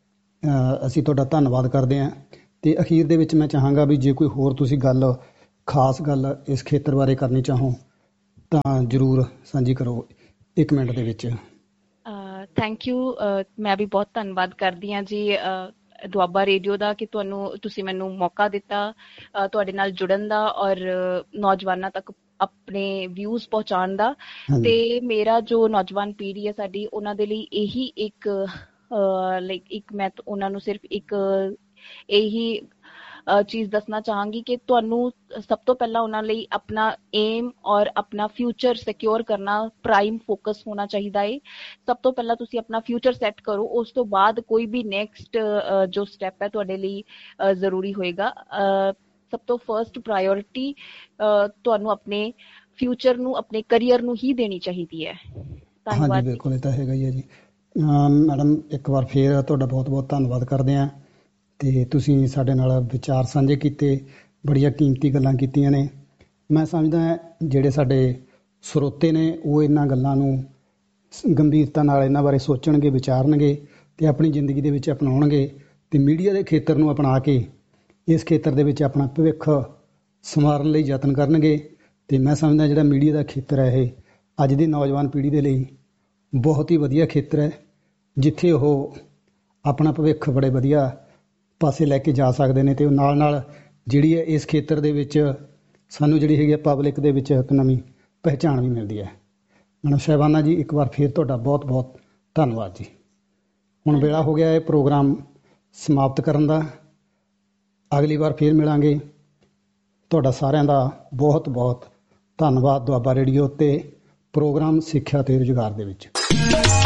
ਅ, ਅਸੀਂ ਤੁਹਾਡਾ ਧੰਨਵਾਦ ਕਰਦੇ ਹਾਂ। ਤੇ ਅਖੀਰ ਦੇ ਵਿੱਚ ਮੈਂ ਚਾਹਾਂਗਾ ਵੀ ਜੇ ਕੋਈ ਹੋਰ ਤੁਸੀਂ ਗੱਲ, ਖਾਸ ਗੱਲ ਇਸ ਖੇਤਰ ਬਾਰੇ ਕਰਨੀ ਚਾਹੋ ਤਾਂ ਜ਼ਰੂਰ ਸਾਂਝੀ ਕਰੋ ਇੱਕ ਮਿੰਟ ਦੇ ਵਿੱਚ। Thank you. ਮੈਂ ਵੀ ਬਹੁਤ ਧੰਨਵਾਦ ਕਰਦੀ ਹਾਂ ਜੀ ਅਹ, ਦੁਆਬਾ ਰੇਡੀਓ ਦਾ, ਕਿ ਤੁਹਾਨੂੰ ਤੁਸੀਂ ਮੈਨੂੰ ਮੌਕਾ ਦਿੱਤਾ ਅਹ, ਤੁਹਾਡੇ ਨਾਲ ਜੁੜਨ ਦਾ ਔਰ ਨੌਜਵਾਨਾਂ ਤੱਕ ਆਪਣੇ ਵਿਊਜ਼ ਪਹੁੰਚਾਉਣ ਦਾ। ਹਾਂਜੀ ਤੇ ਮੇਰਾ ਜੋ ਨੌਜਵਾਨ ਪੀੜ੍ਹੀ ਹੈ ਸਾਡੀ, ਉਹਨਾਂ ਦੇ ਲਈ ਇਹੀ ਇੱਕ ਲਾਈਕ ਇੱਕ ਮੈਂ ਉਹਨਾਂ ਨੂੰ ਸਿਰਫ ਇੱਕ ਇਹੀ ਚੀਜ਼ ਦੱਸਣਾ ਚਾਹਾਂਗੀ ਕਿ ਤੁਹਾਨੂੰ ਸਭ ਤੋਂ ਪਹਿਲਾਂ ਉਹਨਾਂ ਲਈ ਆਪਣਾ ਏਮ ਔਰ ਆਪਣਾ ਫਿਊਚਰ ਸਿਕਿਉਰ ਕਰਨਾ ਪ੍ਰਾਈਮ ਫੋਕਸ ਹੋਣਾ ਚਾਹੀਦਾ ਹੈ। ਸਭ ਤੋਂ ਪਹਿਲਾਂ ਤੁਸੀਂ ਆਪਣਾ ਫਿਊਚਰ ਸੈੱਟ ਕਰੋ, ਉਸ ਤੋਂ ਬਾਅਦ ਕੋਈ ਵੀ ਨੈਕਸਟ ਜੋ ਸਟੈਪ ਹੈ ਤੁਹਾਡੇ ਲਈ ਜ਼ਰੂਰੀ ਹੋਏਗਾ। ਸਭ ਤੋਂ ਫਰਸਟ ਪ੍ਰਾਇੋਰਿਟੀ ਤੁਹਾਨੂੰ ਆਪਣੇ ਫਿਊਚਰ ਨੂੰ, ਆਪਣੇ ਕਰੀਅਰ ਨੂੰ ਹੀ ਦੇਣੀ ਚਾਹੀਦੀ ਹੈ। ਧੰਨਵਾਦ। ਹਾਂਜੀ ਬਿਲਕੁਲ, ਇਹ ਤਾਂ ਹੈਗਾ ਹੀ ਹੈ ਜੀ। ਮੈਡਮ ਇੱਕ ਵਾਰ ਫੇਰ ਤੁਹਾਡਾ ਬਹੁਤ ਬਹੁਤ ਧੰਨਵਾਦ ਕਰਦੇ ਹਾਂ, ਅਤੇ ਤੁਸੀਂ ਸਾਡੇ ਨਾਲ ਵਿਚਾਰ ਸਾਂਝੇ ਕੀਤੇ, ਬੜੀਆਂ ਕੀਮਤੀ ਗੱਲਾਂ ਕੀਤੀਆਂ ਨੇ। ਮੈਂ ਸਮਝਦਾ ਜਿਹੜੇ ਸਾਡੇ ਸਰੋਤੇ ਨੇ ਉਹ ਇਹਨਾਂ ਗੱਲਾਂ ਨੂੰ ਗੰਭੀਰਤਾ ਨਾਲ ਇਹਨਾਂ ਬਾਰੇ ਸੋਚਣਗੇ, ਵਿਚਾਰਨਗੇ ਅਤੇ ਆਪਣੀ ਜ਼ਿੰਦਗੀ ਦੇ ਵਿੱਚ ਅਪਣਾਉਣਗੇ, ਅਤੇ ਮੀਡੀਆ ਦੇ ਖੇਤਰ ਨੂੰ ਅਪਣਾ ਕੇ ਇਸ ਖੇਤਰ ਦੇ ਵਿੱਚ ਆਪਣਾ ਭਵਿੱਖ ਸੰਵਾਰਨ ਲਈ ਯਤਨ ਕਰਨਗੇ। ਅਤੇ ਮੈਂ ਸਮਝਦਾ ਜਿਹੜਾ ਮੀਡੀਆ ਦਾ ਖੇਤਰ ਹੈ ਇਹ ਅੱਜ ਦੀ ਨੌਜਵਾਨ ਪੀੜ੍ਹੀ ਦੇ ਲਈ ਬਹੁਤ ਹੀ ਵਧੀਆ ਖੇਤਰ ਹੈ, ਜਿੱਥੇ ਉਹ ਆਪਣਾ ਭਵਿੱਖ ਬੜੇ ਵਧੀਆ ਪਾਸੇ ਲੈ ਕੇ ਜਾ ਸਕਦੇ ਨੇ। ਅਤੇ ਉਹ ਨਾਲ ਨਾਲ ਜਿਹੜੀ ਹੈ ਇਸ ਖੇਤਰ ਦੇ ਵਿੱਚ ਸਾਨੂੰ ਜਿਹੜੀ ਹੈਗੀ ਹੈ ਪਬਲਿਕ ਦੇ ਵਿੱਚ ਇੱਕ ਨਵੀਂ ਪਹਿਚਾਣ ਵੀ ਮਿਲਦੀ ਹੈ। ਮੈਡਮ ਸਾਹਿਬਾਨਾ ਜੀ, ਇੱਕ ਵਾਰ ਫਿਰ ਤੁਹਾਡਾ ਬਹੁਤ ਬਹੁਤ ਧੰਨਵਾਦ ਜੀ। ਹੁਣ ਵੇਲਾ ਹੋ ਗਿਆ ਇਹ ਪ੍ਰੋਗਰਾਮ ਸਮਾਪਤ ਕਰਨ ਦਾ। ਅਗਲੀ ਵਾਰ ਫਿਰ ਮਿਲਾਂਗੇ। ਤੁਹਾਡਾ ਸਾਰਿਆਂ ਦਾ ਬਹੁਤ ਬਹੁਤ ਧੰਨਵਾਦ ਦੁਆਬਾ ਰੇਡੀਓ ਅਤੇ ਪ੍ਰੋਗਰਾਮ ਸਿੱਖਿਆ ਅਤੇ ਰੁਜ਼ਗਾਰ ਦੇ ਵਿੱਚ।